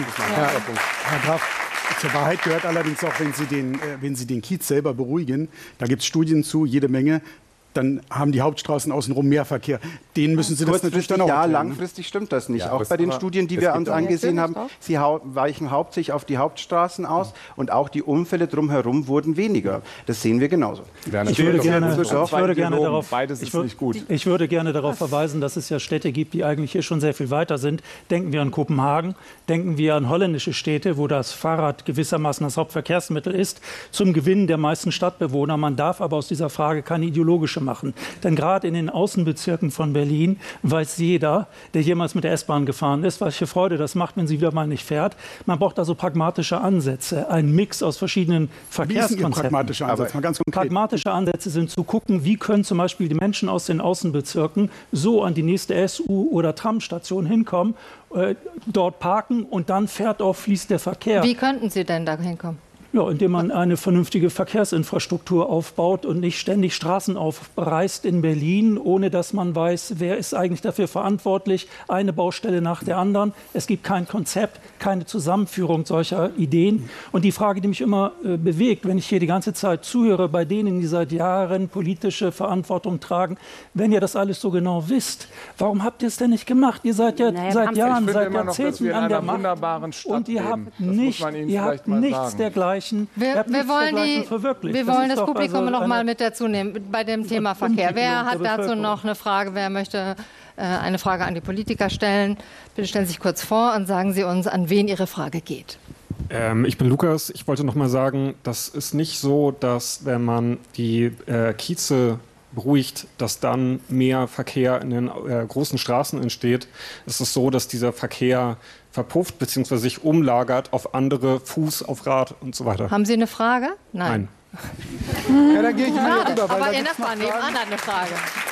Graf, zur Wahrheit gehört allerdings auch, wenn Sie den Kiez selber beruhigen, da gibt es Studien zu, jede Menge, dann haben die Hauptstraßen außenrum mehr Verkehr. Den müssen Sie das natürlich dann auch erklären. Ja, langfristig stimmt das nicht. Ja, auch bei den Studien, die wir uns angesehen haben, sie weichen hauptsächlich auf die Hauptstraßen aus und auch die Unfälle drumherum wurden weniger. Das sehen wir genauso. Ich würde gerne darauf verweisen, dass es ja Städte gibt, die eigentlich hier schon sehr viel weiter sind. Denken wir an Kopenhagen, denken wir an holländische Städte, wo das Fahrrad gewissermaßen das Hauptverkehrsmittel ist, zum Gewinn der meisten Stadtbewohner. Man darf aber aus dieser Frage keine ideologische machen. Denn gerade in den Außenbezirken von Berlin weiß jeder, der jemals mit der S-Bahn gefahren ist, welche Freude das macht, wenn sie wieder mal nicht fährt. Man braucht also pragmatische Ansätze, einen Mix aus verschiedenen Verkehrskonzepten. Pragmatische Ansätze? Mal ganz konkret. Pragmatische Ansätze sind zu gucken, wie können zum Beispiel die Menschen aus den Außenbezirken so an die nächste SU- oder Tramstation hinkommen, dort parken und dann fließt der Verkehr. Wie könnten Sie denn da hinkommen? Ja, indem man eine vernünftige Verkehrsinfrastruktur aufbaut und nicht ständig Straßen aufreißt in Berlin, ohne dass man weiß, wer ist eigentlich dafür verantwortlich, eine Baustelle nach der anderen. Es gibt kein Konzept, keine Zusammenführung solcher Ideen. Und die Frage, die mich immer bewegt, wenn ich hier die ganze Zeit zuhöre, bei denen, die seit Jahren politische Verantwortung tragen, wenn ihr das alles so genau wisst, warum habt ihr es denn nicht gemacht? Ihr seid ja seit Jahren, seit Jahrzehnten an der Macht und ihr habt nichts dergleichen. Wir wollen das Publikum noch mal mit dazu nehmen bei dem Thema Verkehr. Wer hat dazu noch eine Frage? Wer möchte eine Frage an die Politiker stellen? Bitte stellen Sie sich kurz vor und sagen Sie uns, an wen Ihre Frage geht. Ich bin Lukas. Ich wollte noch mal sagen, das ist nicht so, dass wenn man die Kieze beruhigt, dass dann mehr Verkehr in den großen Straßen entsteht. Es ist so, dass dieser Verkehr verpufft bzw. sich umlagert auf andere, Fuß, auf Rad und so weiter. Haben Sie eine Frage? Nein. Ja, dann gehe ich mal rüber. Aber Ihr Nachbar nebenan hat eine Frage.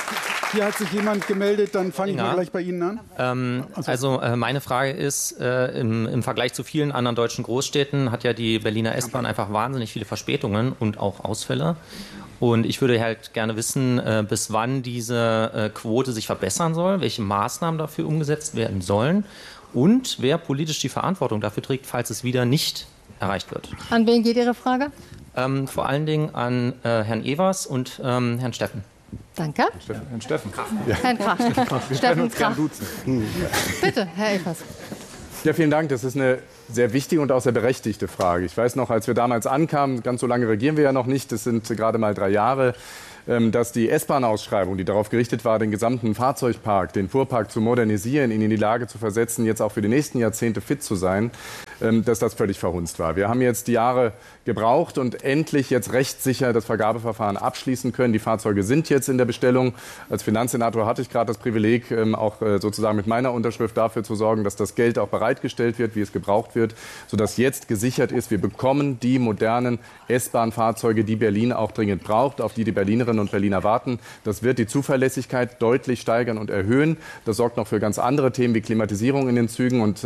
Hier hat sich jemand gemeldet, dann fange ich mal gleich bei Ihnen an. Meine Frage ist, im Vergleich zu vielen anderen deutschen Großstädten hat ja die Berliner S-Bahn einfach wahnsinnig viele Verspätungen und auch Ausfälle. Und ich würde halt gerne wissen, bis wann diese Quote sich verbessern soll, welche Maßnahmen dafür umgesetzt werden sollen und wer politisch die Verantwortung dafür trägt, falls es wieder nicht erreicht wird. An wen geht Ihre Frage? Vor allen Dingen an Herrn Evers und Herrn Steffen. Danke. Herrn Steffen. Herrn Krach. Steffen Krach. Bitte, Herr Evers. Ja, vielen Dank. Das ist eine sehr wichtige und auch sehr berechtigte Frage. Ich weiß noch, als wir damals ankamen, ganz so lange regieren wir ja noch nicht, das sind gerade mal 3 Jahre, dass die S-Bahn-Ausschreibung, die darauf gerichtet war, den gesamten Fahrzeugpark, den Fuhrpark zu modernisieren, ihn in die Lage zu versetzen, jetzt auch für die nächsten Jahrzehnte fit zu sein, dass das völlig verhunzt war. Wir haben jetzt die Jahre gebraucht und endlich jetzt rechtssicher das Vergabeverfahren abschließen können. Die Fahrzeuge sind jetzt in der Bestellung. Als Finanzsenator hatte ich gerade das Privileg, auch sozusagen mit meiner Unterschrift dafür zu sorgen, dass das Geld auch bereitgestellt wird, wie es gebraucht wird, sodass jetzt gesichert ist, wir bekommen die modernen S-Bahn-Fahrzeuge, die Berlin auch dringend braucht, auf die die Berlinerinnen und Berliner warten. Das wird die Zuverlässigkeit deutlich steigern und erhöhen. Das sorgt noch für ganz andere Themen wie Klimatisierung in den Zügen und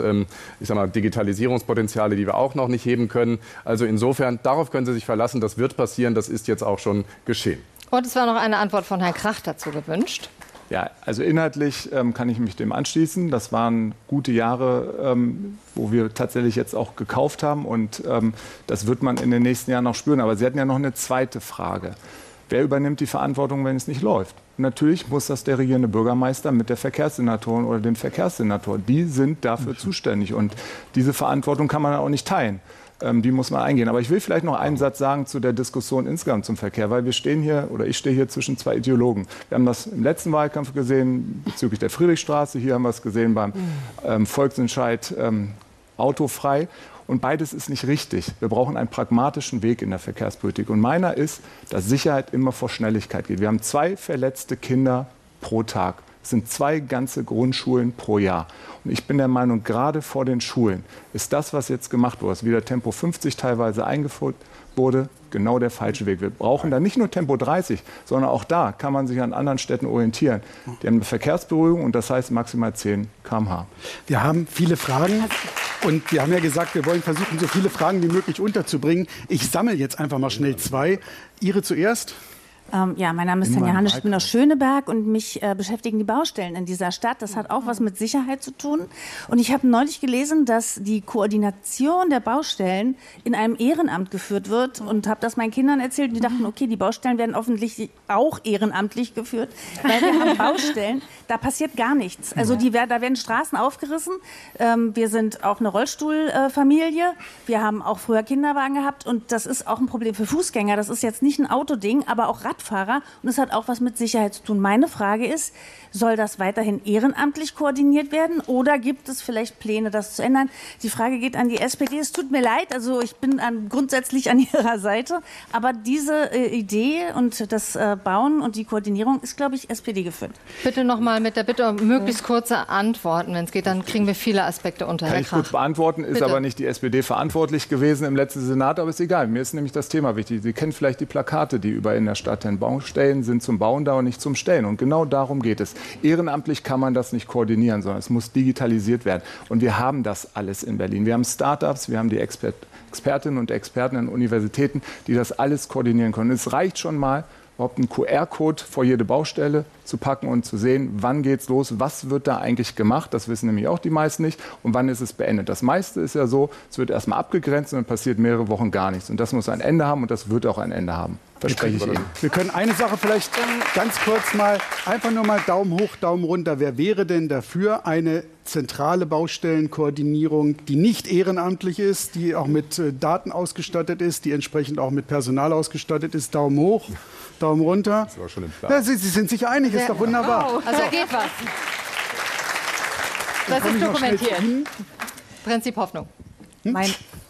Digitalisierungspotenziale, die wir auch noch nicht heben können. Also insofern, darauf können Sie sich verlassen, das wird passieren, das ist jetzt auch schon geschehen. Und es war noch eine Antwort von Herrn Krach dazu gewünscht. Ja, also inhaltlich kann ich mich dem anschließen. Das waren gute Jahre, wo wir tatsächlich jetzt auch gekauft haben und das wird man in den nächsten Jahren noch spüren. Aber Sie hatten ja noch eine zweite Frage. Wer übernimmt die Verantwortung, wenn es nicht läuft? Natürlich muss das der regierende Bürgermeister mit der Verkehrssenatorin oder dem Verkehrssenator. Die sind dafür zuständig und diese Verantwortung kann man auch nicht teilen. Die muss man eingehen. Aber ich will vielleicht noch einen Satz sagen zu der Diskussion insgesamt zum Verkehr, weil ich stehe hier zwischen 2 Ideologen. Wir haben das im letzten Wahlkampf gesehen bezüglich der Friedrichstraße, hier haben wir es gesehen beim Volksentscheid autofrei. Und beides ist nicht richtig. Wir brauchen einen pragmatischen Weg in der Verkehrspolitik. Und meiner ist, dass Sicherheit immer vor Schnelligkeit geht. Wir haben 2 verletzte Kinder pro Tag. Es sind 2 ganze Grundschulen pro Jahr. Und ich bin der Meinung, gerade vor den Schulen ist das, was jetzt gemacht wurde, was wieder Tempo 50 teilweise eingeführt wurde, genau der falsche Weg. Wir brauchen da nicht nur Tempo 30, sondern auch da kann man sich an anderen Städten orientieren. Die haben eine Verkehrsberuhigung und das heißt maximal 10 km/h. Wir haben viele Fragen und wir haben ja gesagt, wir wollen versuchen, so viele Fragen wie möglich unterzubringen. Ich sammle jetzt einfach mal schnell 2. Ihre zuerst? Ja, mein Name ist Tanja Hanisch, ich bin aus Schöneberg und mich beschäftigen die Baustellen in dieser Stadt. Das hat auch was mit Sicherheit zu tun. Und ich habe neulich gelesen, dass die Koordination der Baustellen in einem Ehrenamt geführt wird und habe das meinen Kindern erzählt. Und die dachten, okay, die Baustellen werden offensichtlich auch ehrenamtlich geführt, weil wir haben Baustellen, da passiert gar nichts. Also da werden Straßen aufgerissen. Wir sind auch eine Rollstuhlfamilie. Wir haben auch früher Kinderwagen gehabt und das ist auch ein Problem für Fußgänger. Das ist jetzt nicht ein Autoding, aber auch Radfahrer und es hat auch was mit Sicherheit zu tun. Meine Frage ist, soll das weiterhin ehrenamtlich koordiniert werden oder gibt es vielleicht Pläne, das zu ändern? Die Frage geht an die SPD. Es tut mir leid, also ich bin grundsätzlich an Ihrer Seite, aber diese Idee und das Bauen und die Koordinierung ist, glaube ich, SPD geführt. Bitte noch mal mit der Bitte um möglichst kurze Antworten, wenn es geht, dann kriegen wir viele Aspekte unter. Kann ich kurz beantworten, ist aber nicht die SPD verantwortlich gewesen im letzten Senat, aber ist egal. Mir ist nämlich das Thema wichtig. Sie kennen vielleicht die Plakate, die überall in der Stadt hängen. Baustellen sind zum Bauen da und nicht zum Stellen. Und genau darum geht es. Ehrenamtlich kann man das nicht koordinieren, sondern es muss digitalisiert werden. Und wir haben das alles in Berlin. Wir haben Start-ups, wir haben die Expertinnen und Experten an Universitäten, die das alles koordinieren können. Es reicht schon mal, überhaupt einen QR-Code vor jede Baustelle zu packen und zu sehen, wann geht's los, was wird da eigentlich gemacht, das wissen nämlich auch die meisten nicht, und wann ist es beendet. Das meiste ist ja so, es wird erstmal abgegrenzt und dann passiert mehrere Wochen gar nichts. Und das muss ein Ende haben und das wird auch ein Ende haben. Verspreche ich Ihnen. Wir können eine Sache vielleicht ganz kurz mal, einfach nur mal Daumen hoch, Daumen runter. Wer wäre denn dafür eine zentrale Baustellenkoordinierung, die nicht ehrenamtlich ist, die auch mit Daten ausgestattet ist, die entsprechend auch mit Personal ausgestattet ist? Daumen hoch, Daumen runter. Das war schon im Plan. Ja, Sie sind sich einig, ist doch wunderbar. Wow. Also da geht was. Das ist dokumentiert. Prinzip Hoffnung.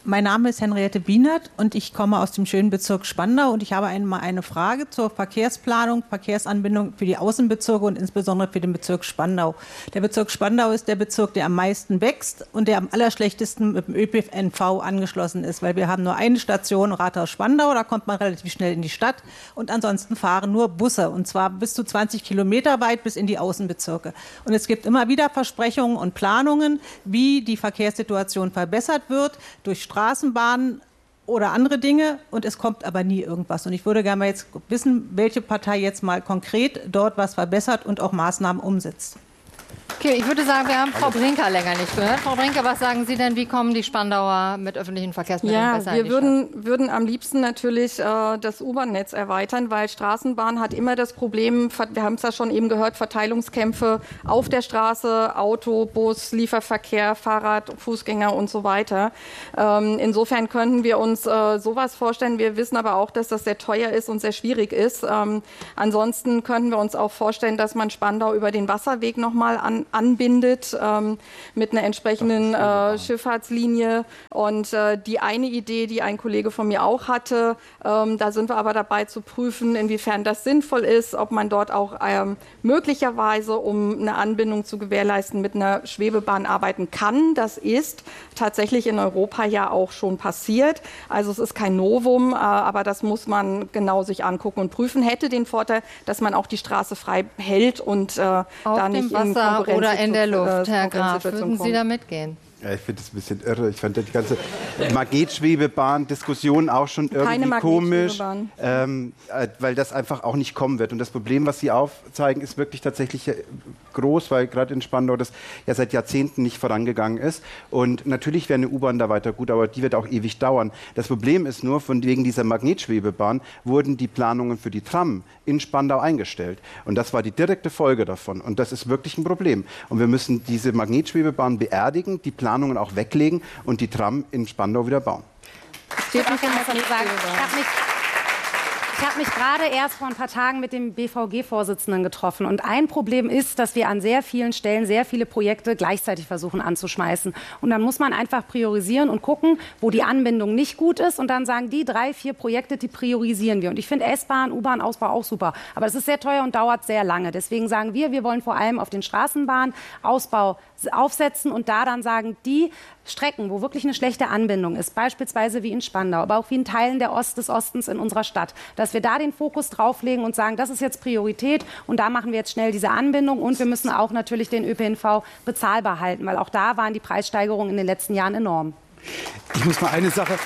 Mein Name ist Henriette Bienert und ich komme aus dem schönen Bezirk Spandau und ich habe einmal eine Frage zur Verkehrsplanung, Verkehrsanbindung für die Außenbezirke und insbesondere für den Bezirk Spandau. Der Bezirk Spandau ist der Bezirk, der am meisten wächst und der am allerschlechtesten mit dem ÖPNV angeschlossen ist, weil wir haben nur eine Station, Rathaus Spandau, da kommt man relativ schnell in die Stadt und ansonsten fahren nur Busse und zwar bis zu 20 Kilometer weit bis in die Außenbezirke. Und es gibt immer wieder Versprechungen und Planungen, wie die Verkehrssituation verbessert wird durch Straßenbahnen oder andere Dinge und es kommt aber nie irgendwas. Und ich würde gerne mal jetzt wissen, welche Partei jetzt mal konkret dort was verbessert und auch Maßnahmen umsetzt. Okay, ich würde sagen, wir haben Frau Brinker länger nicht gehört. Frau Brinker, was sagen Sie denn, wie kommen die Spandauer mit öffentlichen Verkehrsmitteln besser in die Stadt? Wir würden am liebsten natürlich das U-Bahn-Netz erweitern, weil Straßenbahn hat immer das Problem, wir haben es ja schon eben gehört, Verteilungskämpfe auf der Straße, Auto, Bus, Lieferverkehr, Fahrrad, Fußgänger und so weiter. Insofern könnten wir uns sowas vorstellen. Wir wissen aber auch, dass das sehr teuer ist und sehr schwierig ist. Ansonsten könnten wir uns auch vorstellen, dass man Spandau über den Wasserweg nochmal anbindet mit einer entsprechenden Schifffahrtslinie. Und die eine Idee, die ein Kollege von mir auch hatte, da sind wir aber dabei zu prüfen, inwiefern das sinnvoll ist, ob man dort auch möglicherweise, um eine Anbindung zu gewährleisten, mit einer Schwebebahn arbeiten kann. Das ist tatsächlich in Europa ja auch schon passiert. Also es ist kein Novum, aber das muss man genau sich angucken und prüfen. Hätte den Vorteil, dass man auch die Straße frei hält und da nicht in oder in der Luft, Herr Graf. Würden Sie da mitgehen? Ja, ich finde das ein bisschen irre. Ich fand die ganze Magnetschwebebahn-Diskussion auch schon irgendwie komisch, weil das einfach auch nicht kommen wird. Und das Problem, was Sie aufzeigen, ist wirklich tatsächlich groß, weil gerade in Spandau das ja seit Jahrzehnten nicht vorangegangen ist. Und natürlich wäre eine U-Bahn da weiter gut, aber die wird auch ewig dauern. Das Problem ist nur, wegen dieser Magnetschwebebahn wurden die Planungen für die Tram in Spandau eingestellt. Und das war die direkte Folge davon. Und das ist wirklich ein Problem. Und wir müssen diese Magnetschwebebahn beerdigen, die Planungen auch weglegen und die Tram in Spandau wieder bauen. Ich habe mich gerade erst vor ein paar Tagen mit dem BVG-Vorsitzenden getroffen. Und ein Problem ist, dass wir an sehr vielen Stellen sehr viele Projekte gleichzeitig versuchen anzuschmeißen. Und dann muss man einfach priorisieren und gucken, wo die Anbindung nicht gut ist. Und dann sagen die 3, 4 Projekte, die priorisieren wir. Und ich finde S-Bahn, U-Bahn-Ausbau auch super. Aber es ist sehr teuer und dauert sehr lange. Deswegen sagen wir wollen vor allem auf den Straßenbahnausbau aufsetzen und da dann sagen, die Strecken, wo wirklich eine schlechte Anbindung ist, beispielsweise wie in Spandau, aber auch wie in Teilen des Ostens in unserer Stadt, dass wir da den Fokus drauflegen und sagen, das ist jetzt Priorität und da machen wir jetzt schnell diese Anbindung und wir müssen auch natürlich den ÖPNV bezahlbar halten, weil auch da waren die Preissteigerungen in den letzten Jahren enorm. Ich muss mal eine Sache,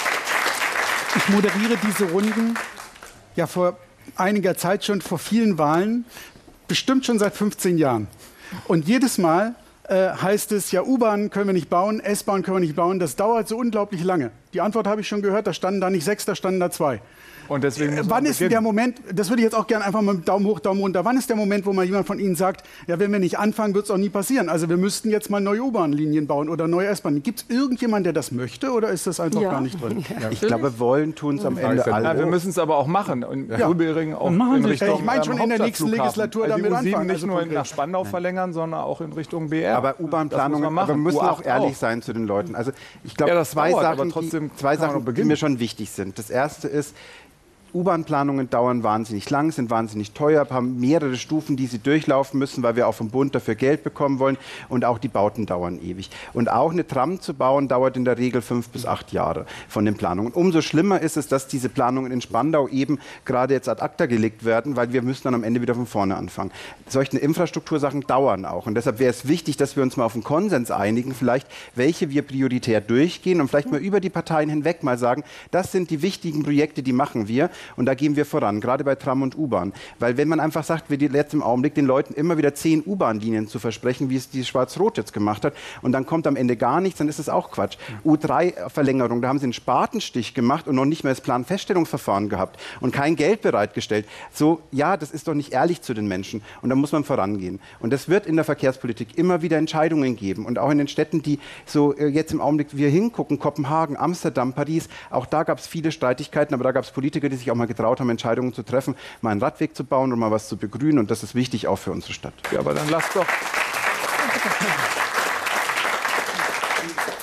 ich moderiere diese Runden ja vor einiger Zeit schon, vor vielen Wahlen, bestimmt schon seit 15 Jahren. Und jedes Mal heißt es, ja, U-Bahn können wir nicht bauen, S-Bahn können wir nicht bauen, das dauert so unglaublich lange. Die Antwort habe ich schon gehört, da standen da nicht 6, da standen da 2. Und deswegen wann ist der Moment, das würde ich jetzt auch gerne einfach mal mit Daumen hoch, Daumen runter, wann ist der Moment, wo mal jemand von Ihnen sagt, ja, wenn wir nicht anfangen, wird es auch nie passieren. Also wir müssten jetzt mal neue U-Bahn-Linien bauen oder neue S-Bahn. Gibt es irgendjemanden, der das möchte oder ist das einfach gar nicht drin? Ja. Ich glaube, wollen tun es am Ende alle. Ja, wir müssen es aber auch machen. Und Übrigens auch in Richtung ich meine schon in der nächsten Legislatur also damit anfangen. Nicht nur nach Spandau verlängern, sondern auch in Richtung BR. Aber U-Bahn-Planung, wir müssen auch ehrlich sein zu den Leuten. Also ich glaube, zwei Sachen, die mir schon wichtig sind. Das erste ist, U-Bahn-Planungen dauern wahnsinnig lang, sind wahnsinnig teuer, haben mehrere Stufen, die sie durchlaufen müssen, weil wir auch vom Bund dafür Geld bekommen wollen. Und auch die Bauten dauern ewig. Und auch eine Tram zu bauen, dauert in der Regel 5 bis 8 Jahre von den Planungen. Umso schlimmer ist es, dass diese Planungen in Spandau eben gerade jetzt ad acta gelegt werden, weil wir müssen dann am Ende wieder von vorne anfangen. Solche Infrastruktursachen dauern auch. Und deshalb wäre es wichtig, dass wir uns mal auf einen Konsens einigen, vielleicht welche wir prioritär durchgehen und vielleicht mal über die Parteien hinweg mal sagen, das sind die wichtigen Projekte, die machen wir. Und da gehen wir voran, gerade bei Tram und U-Bahn. Weil wenn man einfach sagt, wir jetzt im Augenblick den Leuten immer wieder 10 U-Bahn-Linien zu versprechen, wie es die Schwarz-Rot jetzt gemacht hat, und dann kommt am Ende gar nichts, dann ist es auch Quatsch. U3-Verlängerung, da haben sie einen Spatenstich gemacht und noch nicht mehr das Planfeststellungsverfahren gehabt und kein Geld bereitgestellt. So, ja, das ist doch nicht ehrlich zu den Menschen. Und da muss man vorangehen. Und es wird in der Verkehrspolitik immer wieder Entscheidungen geben. Und auch in den Städten, die so jetzt im Augenblick wir hingucken, Kopenhagen, Amsterdam, Paris, auch da gab es viele Streitigkeiten, aber da gab es Politiker, die sich auch mal getraut haben, Entscheidungen zu treffen, mal einen Radweg zu bauen und mal was zu begrünen. Und das ist wichtig auch für unsere Stadt. Ja, aber dann lasst doch...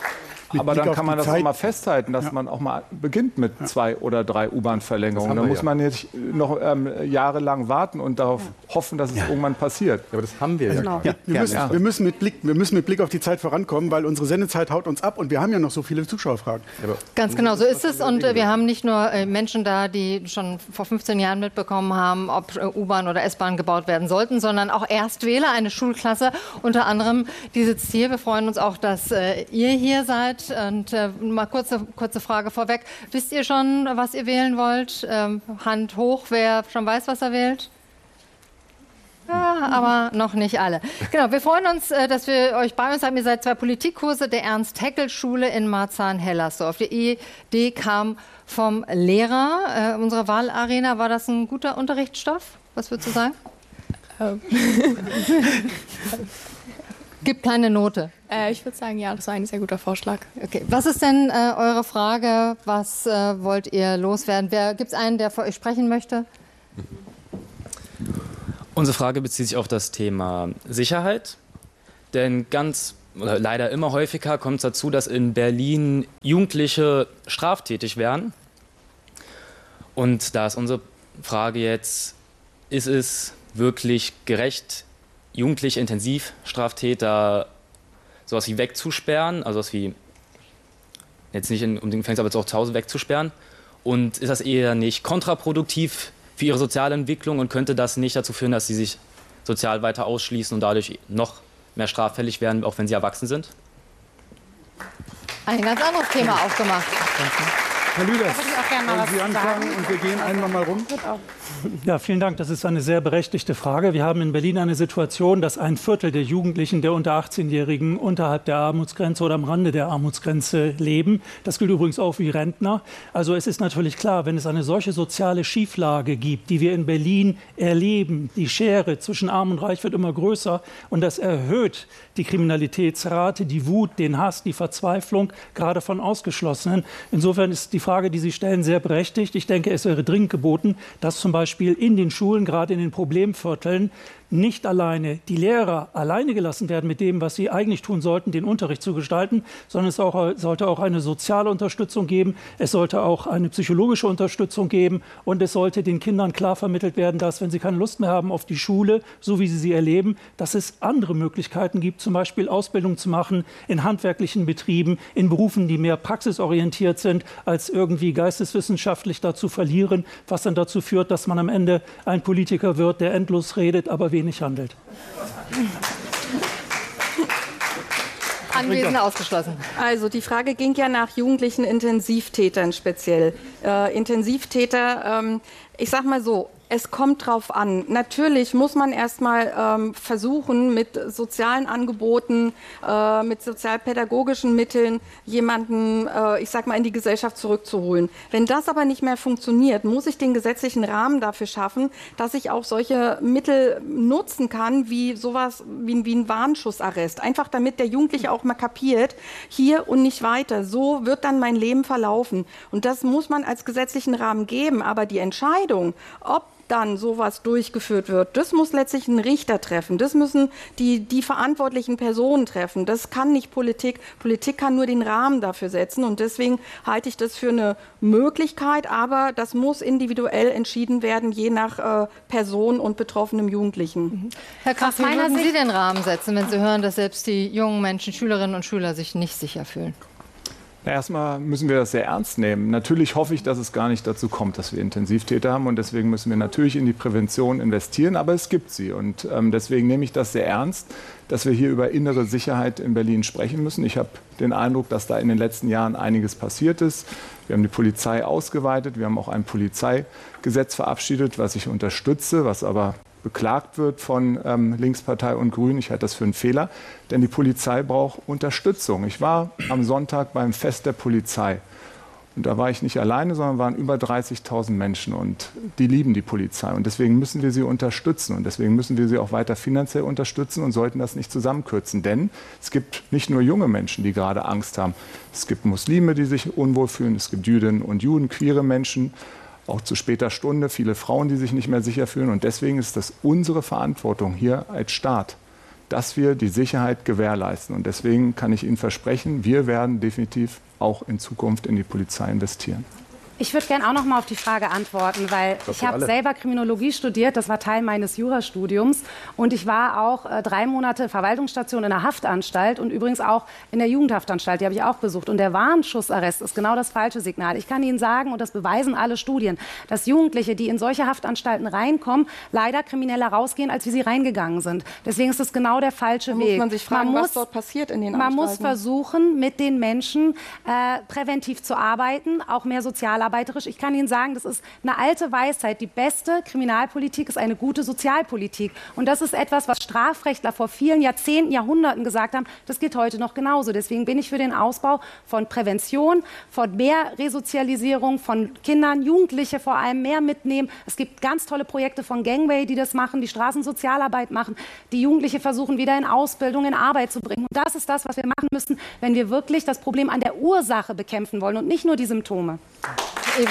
Aber dann kann man das auch mal festhalten, dass man auch mal beginnt mit 2 oder 3 U-Bahn-Verlängerungen. Da muss man nicht noch jahrelang warten und darauf hoffen, dass es irgendwann passiert. Ja, aber das haben wir Wir müssen mit Blick auf die Zeit vorankommen, weil unsere Sendezeit haut uns ab und wir haben ja noch so viele Zuschauerfragen. Ganz genau, so ist es. Und wir haben nicht nur Menschen da, die schon vor 15 Jahren mitbekommen haben, ob U-Bahn oder S-Bahn gebaut werden sollten, sondern auch Erstwähler, eine Schulklasse unter anderem, die sitzt hier. Wir freuen uns auch, dass ihr hier seid. Und mal kurze Frage vorweg. Wisst ihr schon, was ihr wählen wollt? Hand hoch, wer schon weiß, was er wählt? Ja, aber noch nicht alle. Genau, wir freuen uns, dass wir euch bei uns haben. Ihr seid 2 Politikkurse der Ernst-Haeckel-Schule in Marzahn-Hellersdorf. Die Idee kam vom Lehrer unserer Wahlarena. War das ein guter Unterrichtsstoff? Was würdest du sagen? Gibt keine Note. Ich würde sagen, ja, das war ein sehr guter Vorschlag. Okay. Was ist denn eure Frage? Was wollt ihr loswerden? Gibt es einen, der für euch sprechen möchte? Unsere Frage bezieht sich auf das Thema Sicherheit. Denn leider immer häufiger kommt es dazu, dass in Berlin Jugendliche straftätig werden. Und da ist unsere Frage jetzt, ist es wirklich gerecht, jugendliche Intensivstraftäter sowas wie wegzusperren, also sowas wie jetzt nicht um den Gefängnis, aber auch zu Hause wegzusperren? Und ist das eher nicht kontraproduktiv für ihre soziale Entwicklung und könnte das nicht dazu führen, dass sie sich sozial weiter ausschließen und dadurch noch mehr straffällig werden, auch wenn sie erwachsen sind? Ein ganz anderes Thema aufgemacht. Herr Lüders, wollen Sie anfangen und wir gehen einmal mal rum? Ja, vielen Dank. Das ist eine sehr berechtigte Frage. Wir haben in Berlin eine Situation, dass 1/4 der Jugendlichen, der unter 18-Jährigen unterhalb der Armutsgrenze oder am Rande der Armutsgrenze leben. Das gilt übrigens auch für Rentner. Also es ist natürlich klar, wenn es eine solche soziale Schieflage gibt, die wir in Berlin erleben, die Schere zwischen Arm und Reich wird immer größer und das erhöht die Kriminalitätsrate, die Wut, den Hass, die Verzweiflung, gerade von Ausgeschlossenen. Insofern ist die Frage, die Sie stellen, sehr berechtigt. Ich denke, es wäre dringend geboten, dass zum Beispiel in den Schulen, gerade in den Problemvierteln, nicht alleine die Lehrer alleine gelassen werden mit dem, was sie eigentlich tun sollten, den Unterricht zu gestalten, sondern es sollte auch eine soziale Unterstützung geben, es sollte auch eine psychologische Unterstützung geben und es sollte den Kindern klar vermittelt werden, dass, wenn sie keine Lust mehr haben auf die Schule, so wie sie sie erleben, dass es andere Möglichkeiten gibt, zum Beispiel Ausbildung zu machen in handwerklichen Betrieben, in Berufen, die mehr praxisorientiert sind, als irgendwie geisteswissenschaftlich dazu verlieren, was dann dazu führt, dass man am Ende ein Politiker wird, der endlos redet, aber wenig handelt. Anwesend ausgeschlossen. Also die Frage ging ja nach jugendlichen Intensivtätern speziell. Intensivtäter, ich sag mal so, es kommt drauf an. Natürlich muss man erstmal versuchen, mit sozialen Angeboten, mit sozialpädagogischen Mitteln jemanden, ich sag mal, in die Gesellschaft zurückzuholen. Wenn das aber nicht mehr funktioniert, muss ich den gesetzlichen Rahmen dafür schaffen, dass ich auch solche Mittel nutzen kann, wie sowas wie ein Warnschussarrest. Einfach damit der Jugendliche auch mal kapiert, hier und nicht weiter. So wird dann mein Leben verlaufen. Und das muss man als gesetzlichen Rahmen geben. Aber die Entscheidung, ob dann sowas durchgeführt wird, das muss letztlich ein Richter treffen. Das müssen die verantwortlichen Personen treffen. Das kann nicht Politik. Politik kann nur den Rahmen dafür setzen. Und deswegen halte ich das für eine Möglichkeit. Aber das muss individuell entschieden werden, je nach Person und betroffenem Jugendlichen. Herr Kraft, wie würden Sie den Rahmen setzen, wenn Sie hören, dass selbst die jungen Menschen, Schülerinnen und Schüler, sich nicht sicher fühlen? Erstmal müssen wir das sehr ernst nehmen. Natürlich hoffe ich, dass es gar nicht dazu kommt, dass wir Intensivtäter haben. Und deswegen müssen wir natürlich in die Prävention investieren. Aber es gibt sie. Und deswegen nehme ich das sehr ernst, dass wir hier über innere Sicherheit in Berlin sprechen müssen. Ich habe den Eindruck, dass da in den letzten Jahren einiges passiert ist. Wir haben die Polizei ausgeweitet. Wir haben auch ein Polizeigesetz verabschiedet, was ich unterstütze, was aber beklagt wird von Linkspartei und Grünen. Ich halte das für einen Fehler, denn die Polizei braucht Unterstützung. Ich war am Sonntag beim Fest der Polizei und da war ich nicht alleine, sondern waren über 30.000 Menschen und die lieben die Polizei und deswegen müssen wir sie unterstützen und deswegen müssen wir sie auch weiter finanziell unterstützen und sollten das nicht zusammenkürzen, denn es gibt nicht nur junge Menschen, die gerade Angst haben. Es gibt Muslime, die sich unwohl fühlen, es gibt Jüdinnen und Juden, queere Menschen, auch zu später Stunde, viele Frauen, die sich nicht mehr sicher fühlen. Und deswegen ist das unsere Verantwortung hier als Staat, dass wir die Sicherheit gewährleisten. Und deswegen kann ich Ihnen versprechen, wir werden definitiv auch in Zukunft in die Polizei investieren. Ich würde gerne auch noch mal auf die Frage antworten, weil ich habe selber Kriminologie studiert, das war Teil meines Jurastudiums und ich war auch 3 Monate Verwaltungsstation in der Haftanstalt und übrigens auch in der Jugendhaftanstalt, die habe ich auch besucht. Und der Warnschussarrest ist genau das falsche Signal. Ich kann Ihnen sagen, und das beweisen alle Studien, dass Jugendliche, die in solche Haftanstalten reinkommen, leider krimineller rausgehen, als wie sie reingegangen sind. Deswegen ist das genau der falsche Weg. Muss man sich fragen, was dort passiert in den Man Anstalten. muss versuchen, mit den Menschen präventiv zu arbeiten, auch mehr sozialarbeiterisch. Ich kann Ihnen sagen, das ist eine alte Weisheit. Die beste Kriminalpolitik ist eine gute Sozialpolitik. Und das ist etwas, was Strafrechtler vor vielen Jahrzehnten, Jahrhunderten gesagt haben. Das geht heute noch genauso. Deswegen bin ich für den Ausbau von Prävention, von mehr Resozialisierung von Kindern, Jugendliche vor allem mehr mitnehmen. Es gibt ganz tolle Projekte von Gangway, die das machen, die Straßensozialarbeit machen, die Jugendliche versuchen, wieder in Ausbildung, in Arbeit zu bringen. Und das ist das, was wir machen müssen, wenn wir wirklich das Problem an der Ursache bekämpfen wollen und nicht nur die Symptome. Eva.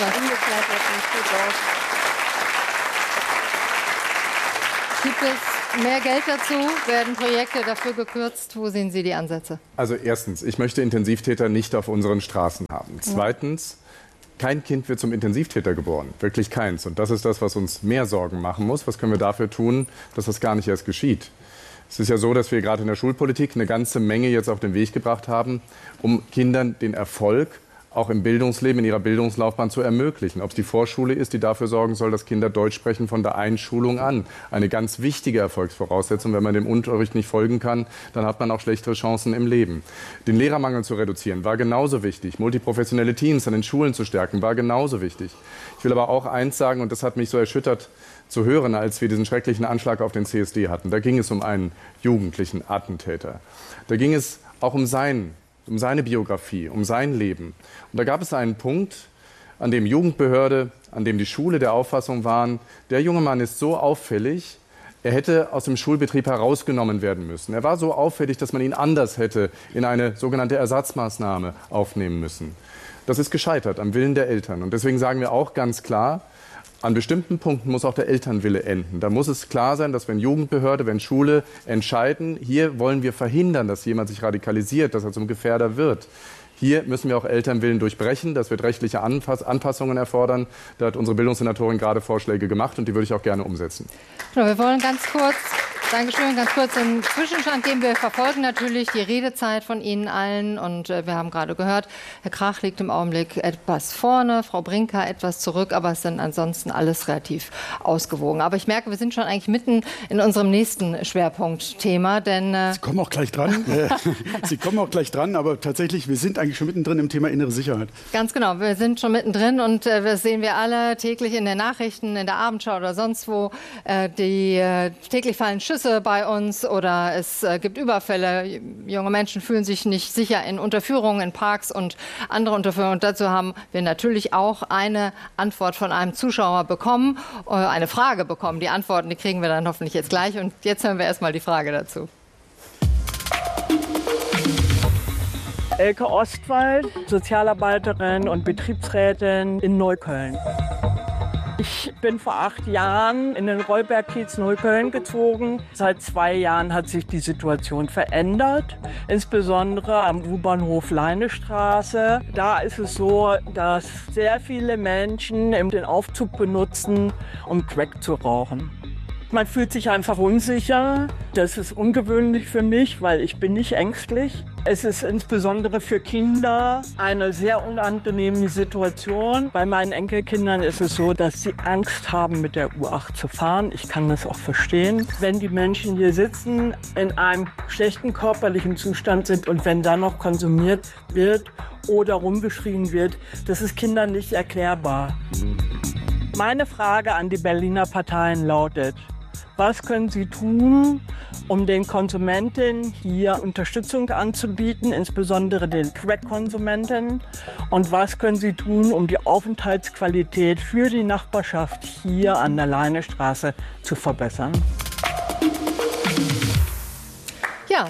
Gibt es mehr Geld dazu? Werden Projekte dafür gekürzt? Wo sehen Sie die Ansätze? Also erstens, ich möchte Intensivtäter nicht auf unseren Straßen haben. Zweitens, kein Kind wird zum Intensivtäter geboren. Wirklich keins. Und das ist das, was uns mehr Sorgen machen muss. Was können wir dafür tun, dass das gar nicht erst geschieht? Es ist ja so, dass wir gerade in der Schulpolitik eine ganze Menge jetzt auf den Weg gebracht haben, um Kindern den Erfolg auch im Bildungsleben, in ihrer Bildungslaufbahn zu ermöglichen. Ob es die Vorschule ist, die dafür sorgen soll, dass Kinder Deutsch sprechen von der Einschulung an. Eine ganz wichtige Erfolgsvoraussetzung. Wenn man dem Unterricht nicht folgen kann, dann hat man auch schlechtere Chancen im Leben. Den Lehrermangel zu reduzieren, war genauso wichtig. Multiprofessionelle Teams an den Schulen zu stärken, war genauso wichtig. Ich will aber auch eins sagen, und das hat mich so erschüttert zu hören, als wir diesen schrecklichen Anschlag auf den CSD hatten. Da ging es um einen jugendlichen Attentäter. Da ging es auch um seine Biografie, um sein Leben. Und da gab es einen Punkt, an dem Jugendbehörde, an dem die Schule der Auffassung waren, der junge Mann ist so auffällig, er hätte aus dem Schulbetrieb herausgenommen werden müssen. Er war so auffällig, dass man ihn anders hätte in eine sogenannte Ersatzmaßnahme aufnehmen müssen. Das ist gescheitert am Willen der Eltern. Und deswegen sagen wir auch ganz klar, an bestimmten Punkten muss auch der Elternwille enden. Da muss es klar sein, dass wenn Jugendbehörde, wenn Schule entscheiden, hier wollen wir verhindern, dass jemand sich radikalisiert, dass er zum Gefährder wird. Hier müssen wir auch Elternwillen durchbrechen. Das wird rechtliche Anpassungen erfordern. Da hat unsere Bildungssenatorin gerade Vorschläge gemacht und die würde ich auch gerne umsetzen. Wir wollen ganz kurz den Zwischenstand geben. Wir verfolgen natürlich die Redezeit von Ihnen allen und wir haben gerade gehört, Herr Krach liegt im Augenblick etwas vorne, Frau Brinker etwas zurück, aber es sind ansonsten alles relativ ausgewogen. Aber ich merke, wir sind schon eigentlich mitten in unserem nächsten Schwerpunktthema, denn Sie kommen auch gleich dran. Sie kommen auch gleich dran, aber tatsächlich, wir sind eigentlich schon mittendrin im Thema innere Sicherheit. Ganz genau, wir sind schon mittendrin und das sehen wir alle täglich in den Nachrichten, in der Abendschau oder sonst wo. Täglich fallen Schüsse bei uns oder es gibt Überfälle. Junge Menschen fühlen sich nicht sicher in Unterführungen, in Parks und andere Unterführungen. Und dazu haben wir natürlich auch eine Antwort von einem Zuschauer bekommen, eine Frage bekommen. Die Antworten, die kriegen wir dann hoffentlich jetzt gleich. Und jetzt hören wir erstmal die Frage dazu. Elke Ostwald, Sozialarbeiterin und Betriebsrätin in Neukölln. Ich bin vor 8 Jahren in den Rollberg-Kiez Neukölln gezogen. Seit 2 Jahren hat sich die Situation verändert, insbesondere am U-Bahnhof Leinestraße. Da ist es so, dass sehr viele Menschen den Aufzug benutzen, um Crack zu rauchen. Man fühlt sich einfach unsicher. Das ist ungewöhnlich für mich, weil ich bin nicht ängstlich. Es ist insbesondere für Kinder eine sehr unangenehme Situation. Bei meinen Enkelkindern ist es so, dass sie Angst haben, mit der U8 zu fahren. Ich kann das auch verstehen. Wenn die Menschen hier sitzen, in einem schlechten körperlichen Zustand sind und wenn dann noch konsumiert wird oder rumgeschrien wird, das ist Kindern nicht erklärbar. Meine Frage an die Berliner Parteien lautet: Was können Sie tun, um den Konsumenten hier Unterstützung anzubieten, insbesondere den Crack-Konsumenten? Und was können Sie tun, um die Aufenthaltsqualität für die Nachbarschaft hier an der Leinestraße zu verbessern? Ja.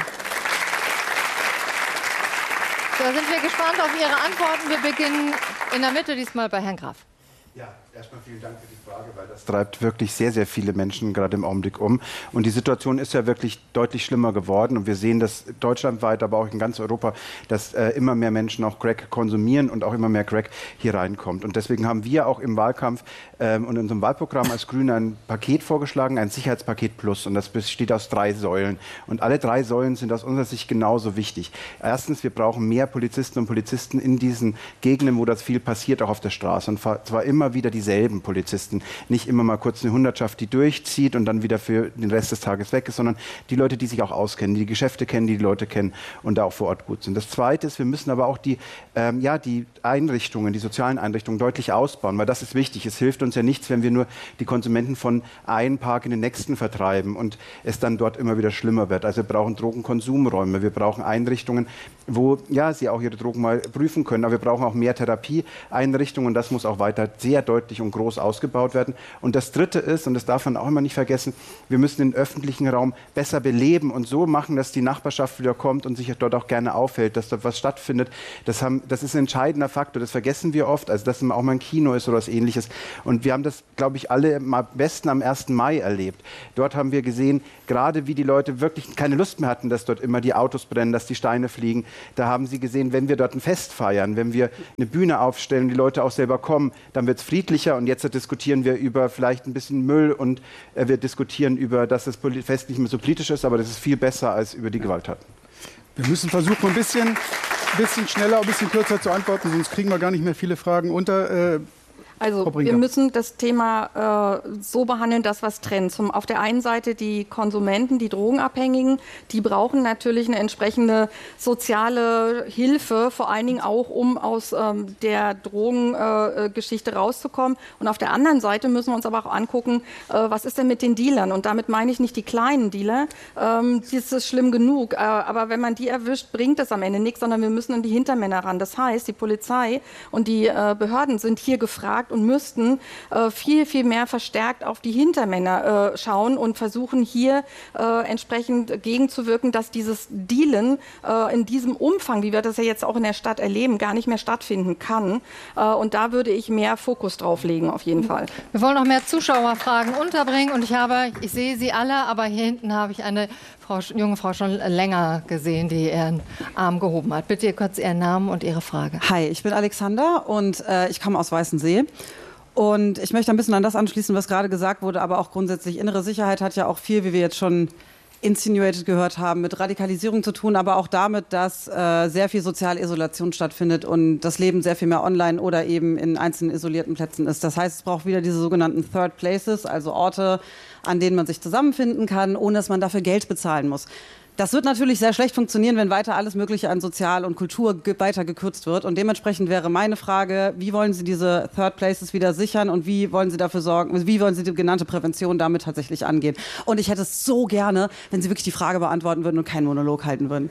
Da sind wir gespannt auf Ihre Antworten. Wir beginnen in der Mitte, diesmal bei Herrn Graf. Ja, erstmal vielen Dank für die Frage, weil das treibt wirklich sehr, sehr viele Menschen gerade im Augenblick um. Und die Situation ist ja wirklich deutlich schlimmer geworden. Und wir sehen das deutschlandweit, aber auch in ganz Europa, dass immer mehr Menschen auch Crack konsumieren und auch immer mehr Crack hier reinkommt. Und deswegen haben wir auch im Wahlkampf und in unserem Wahlprogramm als Grüne ein Paket vorgeschlagen, ein Sicherheitspaket Plus. Und das besteht aus 3 Säulen. Und alle 3 Säulen sind aus unserer Sicht genauso wichtig. Erstens, wir brauchen mehr Polizistinnen und Polizisten in diesen Gegenden, wo das viel passiert, auch auf der Straße. Und zwar immer wieder dieselben Polizisten. Nicht immer mal kurz eine Hundertschaft, die durchzieht und dann wieder für den Rest des Tages weg ist, sondern die Leute, die sich auch auskennen, die Geschäfte kennen, die Leute kennen und da auch vor Ort gut sind. Das Zweite ist, wir müssen aber auch die Einrichtungen, die sozialen Einrichtungen deutlich ausbauen, weil das ist wichtig. Es hilft uns ja nichts, wenn wir nur die Konsumenten von einem Park in den nächsten vertreiben und es dann dort immer wieder schlimmer wird. Also wir brauchen Drogenkonsumräume, wir brauchen Einrichtungen, wo sie auch ihre Drogen mal prüfen können, aber wir brauchen auch mehr Therapieeinrichtungen und das muss auch weiter sehr deutlich und groß ausgebaut werden. Und das Dritte ist, und das darf man auch immer nicht vergessen, wir müssen den öffentlichen Raum besser beleben und so machen, dass die Nachbarschaft wieder kommt und sich dort auch gerne aufhält, dass dort was stattfindet. Das ist ein entscheidender Faktor, das vergessen wir oft, also dass auch mal ein Kino ist oder was Ähnliches. Und wir haben das, glaube ich, alle am besten am 1. Mai erlebt. Dort haben wir gesehen, gerade wie die Leute wirklich keine Lust mehr hatten, dass dort immer die Autos brennen, dass die Steine fliegen. Da haben sie gesehen, wenn wir dort ein Fest feiern, wenn wir eine Bühne aufstellen, die Leute auch selber kommen, dann wird es friedlicher. Und jetzt diskutieren wir über vielleicht ein bisschen Müll und wir diskutieren über, dass das Fest nicht mehr so politisch ist, aber das ist viel besser als über die Gewalttaten. Wir müssen versuchen, ein bisschen schneller, ein bisschen kürzer zu antworten, sonst kriegen wir gar nicht mehr viele Fragen unter. Also wir müssen das Thema so behandeln, dass was trennt. Auf der einen Seite die Konsumenten, die Drogenabhängigen, die brauchen natürlich eine entsprechende soziale Hilfe, vor allen Dingen auch, um aus der Drogengeschichte rauszukommen. Und auf der anderen Seite müssen wir uns aber auch angucken, was ist denn mit den Dealern? Und damit meine ich nicht die kleinen Dealer, das ist schlimm genug. Aber wenn man die erwischt, bringt das am Ende nichts, sondern wir müssen an die Hintermänner ran. Das heißt, die Polizei und die Behörden sind hier gefragt und müssten viel, viel mehr verstärkt auf die Hintermänner schauen und versuchen hier entsprechend gegenzuwirken, dass dieses Dealen in diesem Umfang, wie wir das ja jetzt auch in der Stadt erleben, gar nicht mehr stattfinden kann. Und da würde ich mehr Fokus drauf legen, auf jeden Fall. Wir wollen noch mehr Zuschauerfragen unterbringen und ich sehe sie alle, aber hier hinten habe ich eine junge Frau schon länger gesehen, die ihren Arm gehoben hat. Bitte kurz Ihren Namen und Ihre Frage. Hi, ich bin Alexander und ich komme aus Weißensee. Und ich möchte ein bisschen an das anschließen, was gerade gesagt wurde, aber auch grundsätzlich innere Sicherheit hat ja auch viel, wie wir jetzt schon insinuated gehört haben, mit Radikalisierung zu tun, aber auch damit, dass sehr viel soziale Isolation stattfindet und das Leben sehr viel mehr online oder eben in einzelnen isolierten Plätzen ist. Das heißt, es braucht wieder diese sogenannten Third Places, also Orte, an denen man sich zusammenfinden kann, ohne dass man dafür Geld bezahlen muss. Das wird natürlich sehr schlecht funktionieren, wenn weiter alles Mögliche an Sozial und Kultur weiter gekürzt wird. Und dementsprechend wäre meine Frage, wie wollen Sie diese Third Places wieder sichern und wie wollen Sie dafür sorgen, wie wollen Sie die genannte Prävention damit tatsächlich angehen? Und ich hätte es so gerne, wenn Sie wirklich die Frage beantworten würden und keinen Monolog halten würden.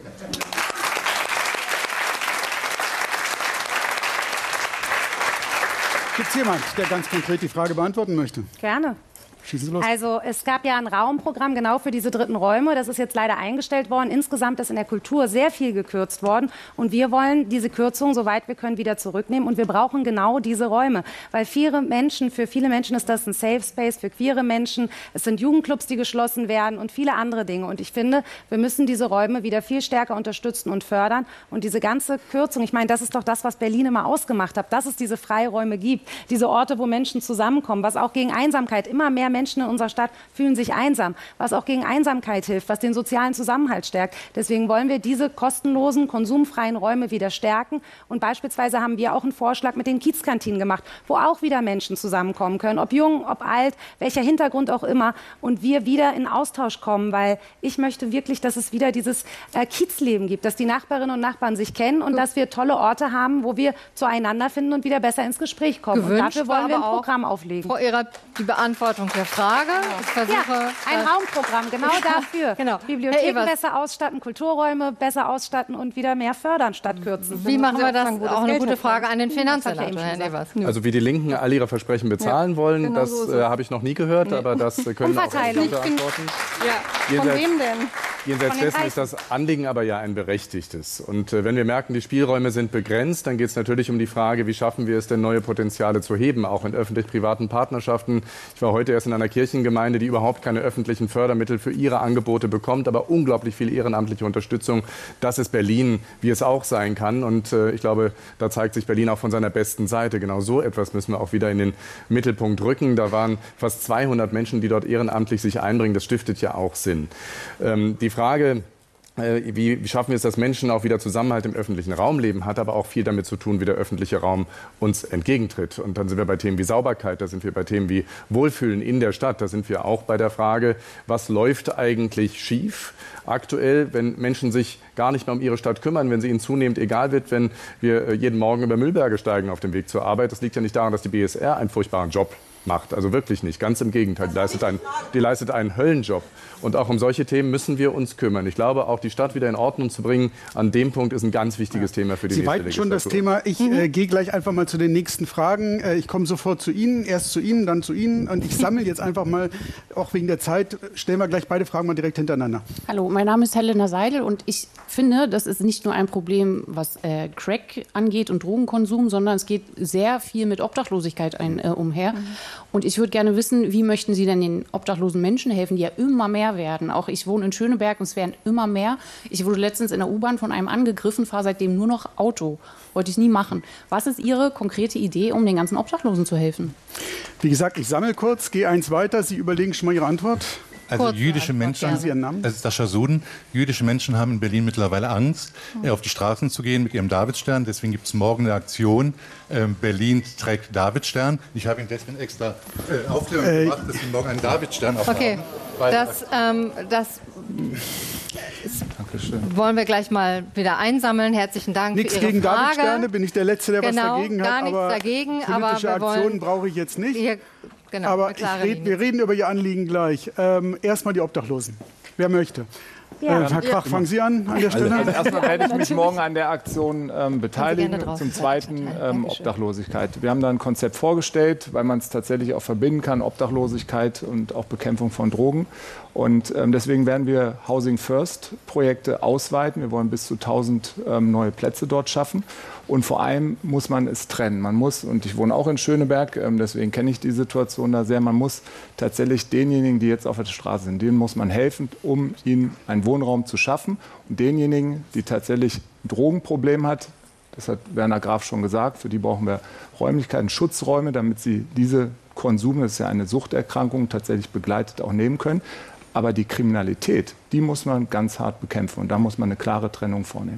Gibt es jemand, der ganz konkret die Frage beantworten möchte? Gerne. Schießen Sie los. Also es gab ja ein Raumprogramm genau für diese dritten Räume. Das ist jetzt leider eingestellt worden. Insgesamt ist in der Kultur sehr viel gekürzt worden. Und wir wollen diese Kürzung, soweit wir können, wieder zurücknehmen. Und wir brauchen genau diese Räume. Weil für viele Menschen ist das ein Safe Space, für queere Menschen. Es sind Jugendclubs, die geschlossen werden und viele andere Dinge. Und ich finde, wir müssen diese Räume wieder viel stärker unterstützen und fördern. Und diese ganze Kürzung, ich meine, das ist doch das, was Berlin immer ausgemacht hat, dass es diese Freiräume gibt. Diese Orte, wo Menschen zusammenkommen, was auch gegen Einsamkeit, immer mehr Menschen in unserer Stadt fühlen sich einsam, was auch gegen Einsamkeit hilft, was den sozialen Zusammenhalt stärkt. Deswegen wollen wir diese kostenlosen, konsumfreien Räume wieder stärken. Und beispielsweise haben wir auch einen Vorschlag mit den Kiezkantinen gemacht, wo auch wieder Menschen zusammenkommen können, ob jung, ob alt, welcher Hintergrund auch immer. Und wir wieder in Austausch kommen, weil ich möchte wirklich, dass es wieder dieses Kiezleben gibt, dass die Nachbarinnen und Nachbarn sich kennen und dass wir tolle Orte haben, wo wir zueinander finden und wieder besser ins Gespräch kommen. Und dafür wollen wir ein Programm auflegen. Frau Ehrer, die Beantwortung der Frage. Ich versuche, ein Raumprogramm, genau dafür. Genau. Bibliotheken besser ausstatten, Kulturräume besser ausstatten und wieder mehr fördern statt kürzen. Wie machen wir das? Auch eine gute Frage an den Finanzsenator, Herr Evers. Also wie die Linken all ihre Versprechen bezahlen wollen, genau das habe ich noch nie gehört, aber das können auch Sie beantworten. Ja. Von wem denn? Jenseits dessen ist das Anliegen aber ja ein berechtigtes. Und wenn wir merken, die Spielräume sind begrenzt, dann geht es natürlich um die Frage, wie schaffen wir es denn, neue Potenziale zu heben, auch in öffentlich-privaten Partnerschaften. Ich war heute erst in einer Kirchengemeinde, die überhaupt keine öffentlichen Fördermittel für ihre Angebote bekommt, aber unglaublich viel ehrenamtliche Unterstützung. Das ist Berlin, wie es auch sein kann. Und ich glaube, da zeigt sich Berlin auch von seiner besten Seite. Genau so etwas müssen wir auch wieder in den Mittelpunkt rücken. Da waren fast 200 Menschen, die dort ehrenamtlich sich einbringen. Das stiftet ja auch Sinn. Die Frage, wie schaffen wir es, dass Menschen auch wieder Zusammenhalt im öffentlichen Raum leben, hat aber auch viel damit zu tun, wie der öffentliche Raum uns entgegentritt. Und dann sind wir bei Themen wie Sauberkeit, da sind wir bei Themen wie Wohlfühlen in der Stadt, da sind wir auch bei der Frage, was läuft eigentlich schief aktuell, wenn Menschen sich gar nicht mehr um ihre Stadt kümmern, wenn sie ihnen zunehmend egal wird, wenn wir jeden Morgen über Müllberge steigen auf dem Weg zur Arbeit. Das liegt ja nicht daran, dass die BSR einen furchtbaren Job macht. Also wirklich nicht. Ganz im Gegenteil. Die leistet einen Höllenjob. Und auch um solche Themen müssen wir uns kümmern. Ich glaube, auch die Stadt wieder in Ordnung zu bringen, an dem Punkt ist ein ganz wichtiges Thema für die nächste Legislatur. Sie weiten schon das Thema. Ich gehe gleich einfach mal zu den nächsten Fragen. Ich komme sofort zu Ihnen, erst zu Ihnen, dann zu Ihnen. Und ich sammle jetzt einfach mal, auch wegen der Zeit, stellen wir gleich beide Fragen mal direkt hintereinander. Hallo, mein Name ist Helena Seidel und ich finde, das ist nicht nur ein Problem, was Crack angeht und Drogenkonsum, sondern es geht sehr viel mit Obdachlosigkeit umher. Und ich würde gerne wissen, wie möchten Sie denn den obdachlosen Menschen helfen, die ja immer mehr werden? Auch ich wohne in Schöneberg und es werden immer mehr. Ich wurde letztens in der U-Bahn von einem angegriffen, fahre seitdem nur noch Auto. Wollte ich nie machen. Was ist Ihre konkrete Idee, um den ganzen Obdachlosen zu helfen? Wie gesagt, ich sammle kurz, gehe eins weiter. Sie überlegen schon mal Ihre Antwort. Also jüdische Menschen, das ist Sascha Suden, jüdische Menschen haben in Berlin mittlerweile Angst, auf die Straßen zu gehen mit ihrem Davidstern. Deswegen gibt es morgen eine Aktion, Berlin trägt Davidstern. Ich habe Ihnen deswegen extra Aufklärung gemacht, dass Sie morgen einen Davidstern aufhaben. Okay, das wollen wir gleich mal wieder einsammeln. Herzlichen Dank Nichts für Ihre gegen Frage. Davidsterne, bin ich der Letzte, der was dagegen hat. Gar nichts dagegen, politische aber Aktionen brauche ich jetzt nicht. Genau, aber wir reden über Ihr Anliegen gleich. Erstmal die Obdachlosen. Wer möchte? Ja. Herr Krach, fangen Sie an der Stelle. Also erstmal werde ich mich morgen an der Aktion beteiligen. Zum Zweiten Obdachlosigkeit. Wir haben da ein Konzept vorgestellt, weil man es tatsächlich auch verbinden kann, Obdachlosigkeit und auch Bekämpfung von Drogen. Und deswegen werden wir Housing First Projekte ausweiten. Wir wollen bis zu 1000 neue Plätze dort schaffen. Und vor allem muss man es trennen. Man muss, und ich wohne auch in Schöneberg, deswegen kenne ich die Situation da sehr, man muss tatsächlich denjenigen, die jetzt auf der Straße sind, denen muss man helfen, um ihnen einen Wohnraum zu schaffen. Und denjenigen, die tatsächlich ein Drogenproblem hat, das hat Werner Graf schon gesagt, für die brauchen wir Räumlichkeiten, Schutzräume, damit sie diese Konsum, das ist ja eine Suchterkrankung, tatsächlich begleitet auch nehmen können. Aber die Kriminalität, die muss man ganz hart bekämpfen. Und da muss man eine klare Trennung vornehmen.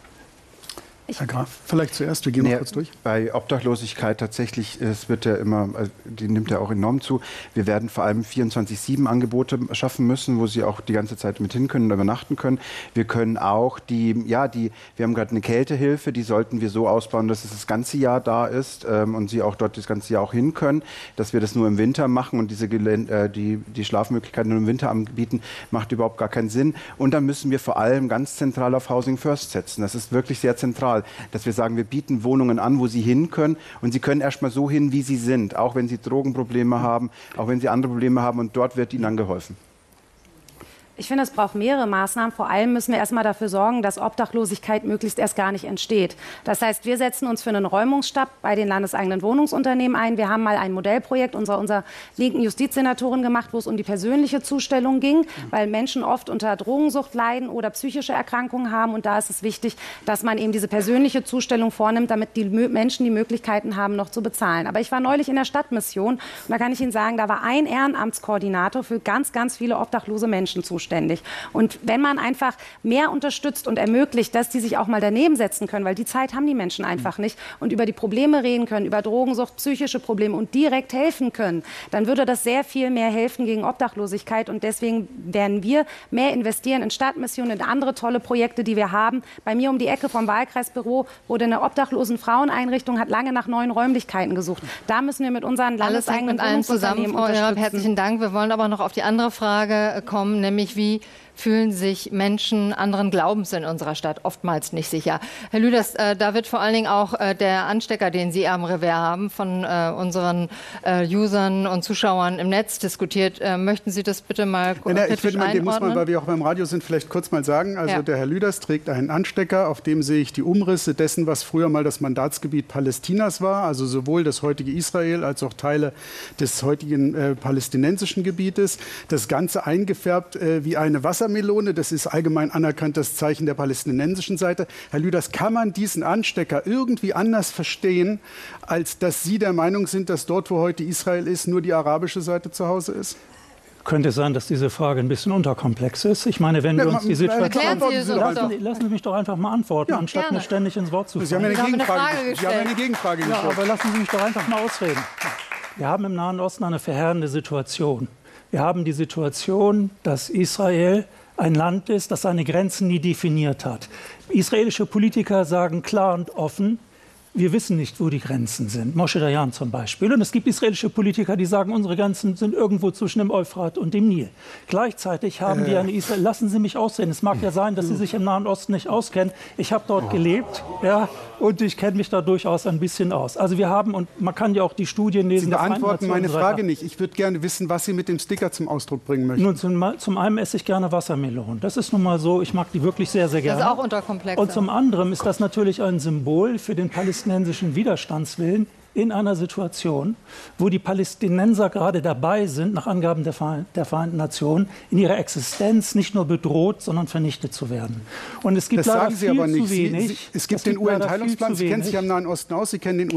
Herr Graf, vielleicht zuerst, wir gehen noch kurz durch. Bei Obdachlosigkeit tatsächlich, es wird ja immer, die nimmt ja auch enorm zu. Wir werden vor allem 24/7 Angebote schaffen müssen, wo sie auch die ganze Zeit mit hin können und übernachten können. Wir können auch wir haben gerade eine Kältehilfe, die sollten wir so ausbauen, dass es das ganze Jahr da ist und sie auch dort das ganze Jahr auch hin können. Dass wir das nur im Winter machen und die Schlafmöglichkeiten nur im Winter anbieten, macht überhaupt gar keinen Sinn. Und dann müssen wir vor allem ganz zentral auf Housing First setzen. Das ist wirklich sehr zentral. Dass wir sagen, wir bieten Wohnungen an, wo sie hin können und sie können erst mal so hin, wie sie sind, auch wenn sie Drogenprobleme haben, auch wenn sie andere Probleme haben und dort wird ihnen dann geholfen. Ich finde, es braucht mehrere Maßnahmen. Vor allem müssen wir erstmal dafür sorgen, dass Obdachlosigkeit möglichst erst gar nicht entsteht. Das heißt, wir setzen uns für einen Räumungsstab bei den landeseigenen Wohnungsunternehmen ein. Wir haben mal ein Modellprojekt unserer linken Justizsenatorin gemacht, wo es um die persönliche Zustellung ging, weil Menschen oft unter Drogensucht leiden oder psychische Erkrankungen haben. Und da ist es wichtig, dass man eben diese persönliche Zustellung vornimmt, damit die Menschen die Möglichkeiten haben, noch zu bezahlen. Aber ich war neulich in der Stadtmission und da kann ich Ihnen sagen, da war ein Ehrenamtskoordinator für ganz, ganz viele obdachlose Menschen zuständig. Und wenn man einfach mehr unterstützt und ermöglicht, dass die sich auch mal daneben setzen können, weil die Zeit haben die Menschen einfach nicht und über die Probleme reden können, über Drogensucht, psychische Probleme und direkt helfen können, dann würde das sehr viel mehr helfen gegen Obdachlosigkeit. Und deswegen werden wir mehr investieren in Stadtmissionen, in andere tolle Projekte, die wir haben. Bei mir um die Ecke vom Wahlkreisbüro wurde eine obdachlosen Fraueneinrichtung, hat lange nach neuen Räumlichkeiten gesucht. Da müssen wir mit unseren landeseigenen Wohnungsunternehmen unterstützen. Herzlichen Dank. Wir wollen aber noch auf die andere Frage kommen, nämlich wie fühlen sich Menschen anderen Glaubens in unserer Stadt oftmals nicht sicher. Herr Lüders, da wird vor allen Dingen auch der Anstecker, den Sie am Revers haben, von unseren Usern und Zuschauern im Netz diskutiert. Möchten Sie das bitte mal kritisch einordnen? Den muss man, weil wir auch beim Radio sind, vielleicht kurz mal sagen. Also der Herr Lüders trägt einen Anstecker, auf dem sehe ich die Umrisse dessen, was früher mal das Mandatsgebiet Palästinas war, also sowohl das heutige Israel als auch Teile des heutigen palästinensischen Gebietes. Das Ganze eingefärbt wie eine Wassermelone. Das ist allgemein anerkanntes Zeichen der palästinensischen Seite. Herr Lüders, kann man diesen Anstecker irgendwie anders verstehen, als dass Sie der Meinung sind, dass dort, wo heute Israel ist, nur die arabische Seite zu Hause ist? Könnte sein, dass diese Frage ein bisschen unterkomplex ist. Ich meine, wenn wir uns die Situation... Lassen Sie mich doch einfach mal antworten, anstatt mir ständig ins Wort zu fallen. Sie haben eine Gegenfrage gestellt. Ja, aber lassen Sie mich doch einfach mal ausreden. Wir haben im Nahen Osten eine verheerende Situation. Wir haben die Situation, dass Israel ein Land ist, das seine Grenzen nie definiert hat. Israelische Politiker sagen klar und offen, wir wissen nicht, wo die Grenzen sind. Moshe Dayan zum Beispiel. Und es gibt israelische Politiker, die sagen, unsere Grenzen sind irgendwo zwischen dem Euphrat und dem Nil. Gleichzeitig haben wir eine Israel... Lassen Sie mich ausreden. Es mag ja sein, dass Sie sich im Nahen Osten nicht auskennen. Ich habe dort gelebt, ja, und ich kenne mich da durchaus ein bisschen aus. Also wir haben, und man kann ja auch die Studien lesen... Sie beantworten meine Frage nicht. Ich würde gerne wissen, was Sie mit dem Sticker zum Ausdruck bringen möchten. Nun, zum einen esse ich gerne Wassermelonen. Das ist nun mal so. Ich mag die wirklich sehr, sehr gerne. Das ist auch unterkomplex. Und zum anderen ist das natürlich ein Symbol für den palästinensischen Widerstandswillen in einer Situation, wo die Palästinenser gerade dabei sind, nach Angaben der Vereinten Nationen, in ihrer Existenz nicht nur bedroht, sondern vernichtet zu werden. Und es gibt leider viel zu wenig. Es gibt den UN-Teilungsplan. Sie kennen sich am Nahen Osten aus. Sie kennen den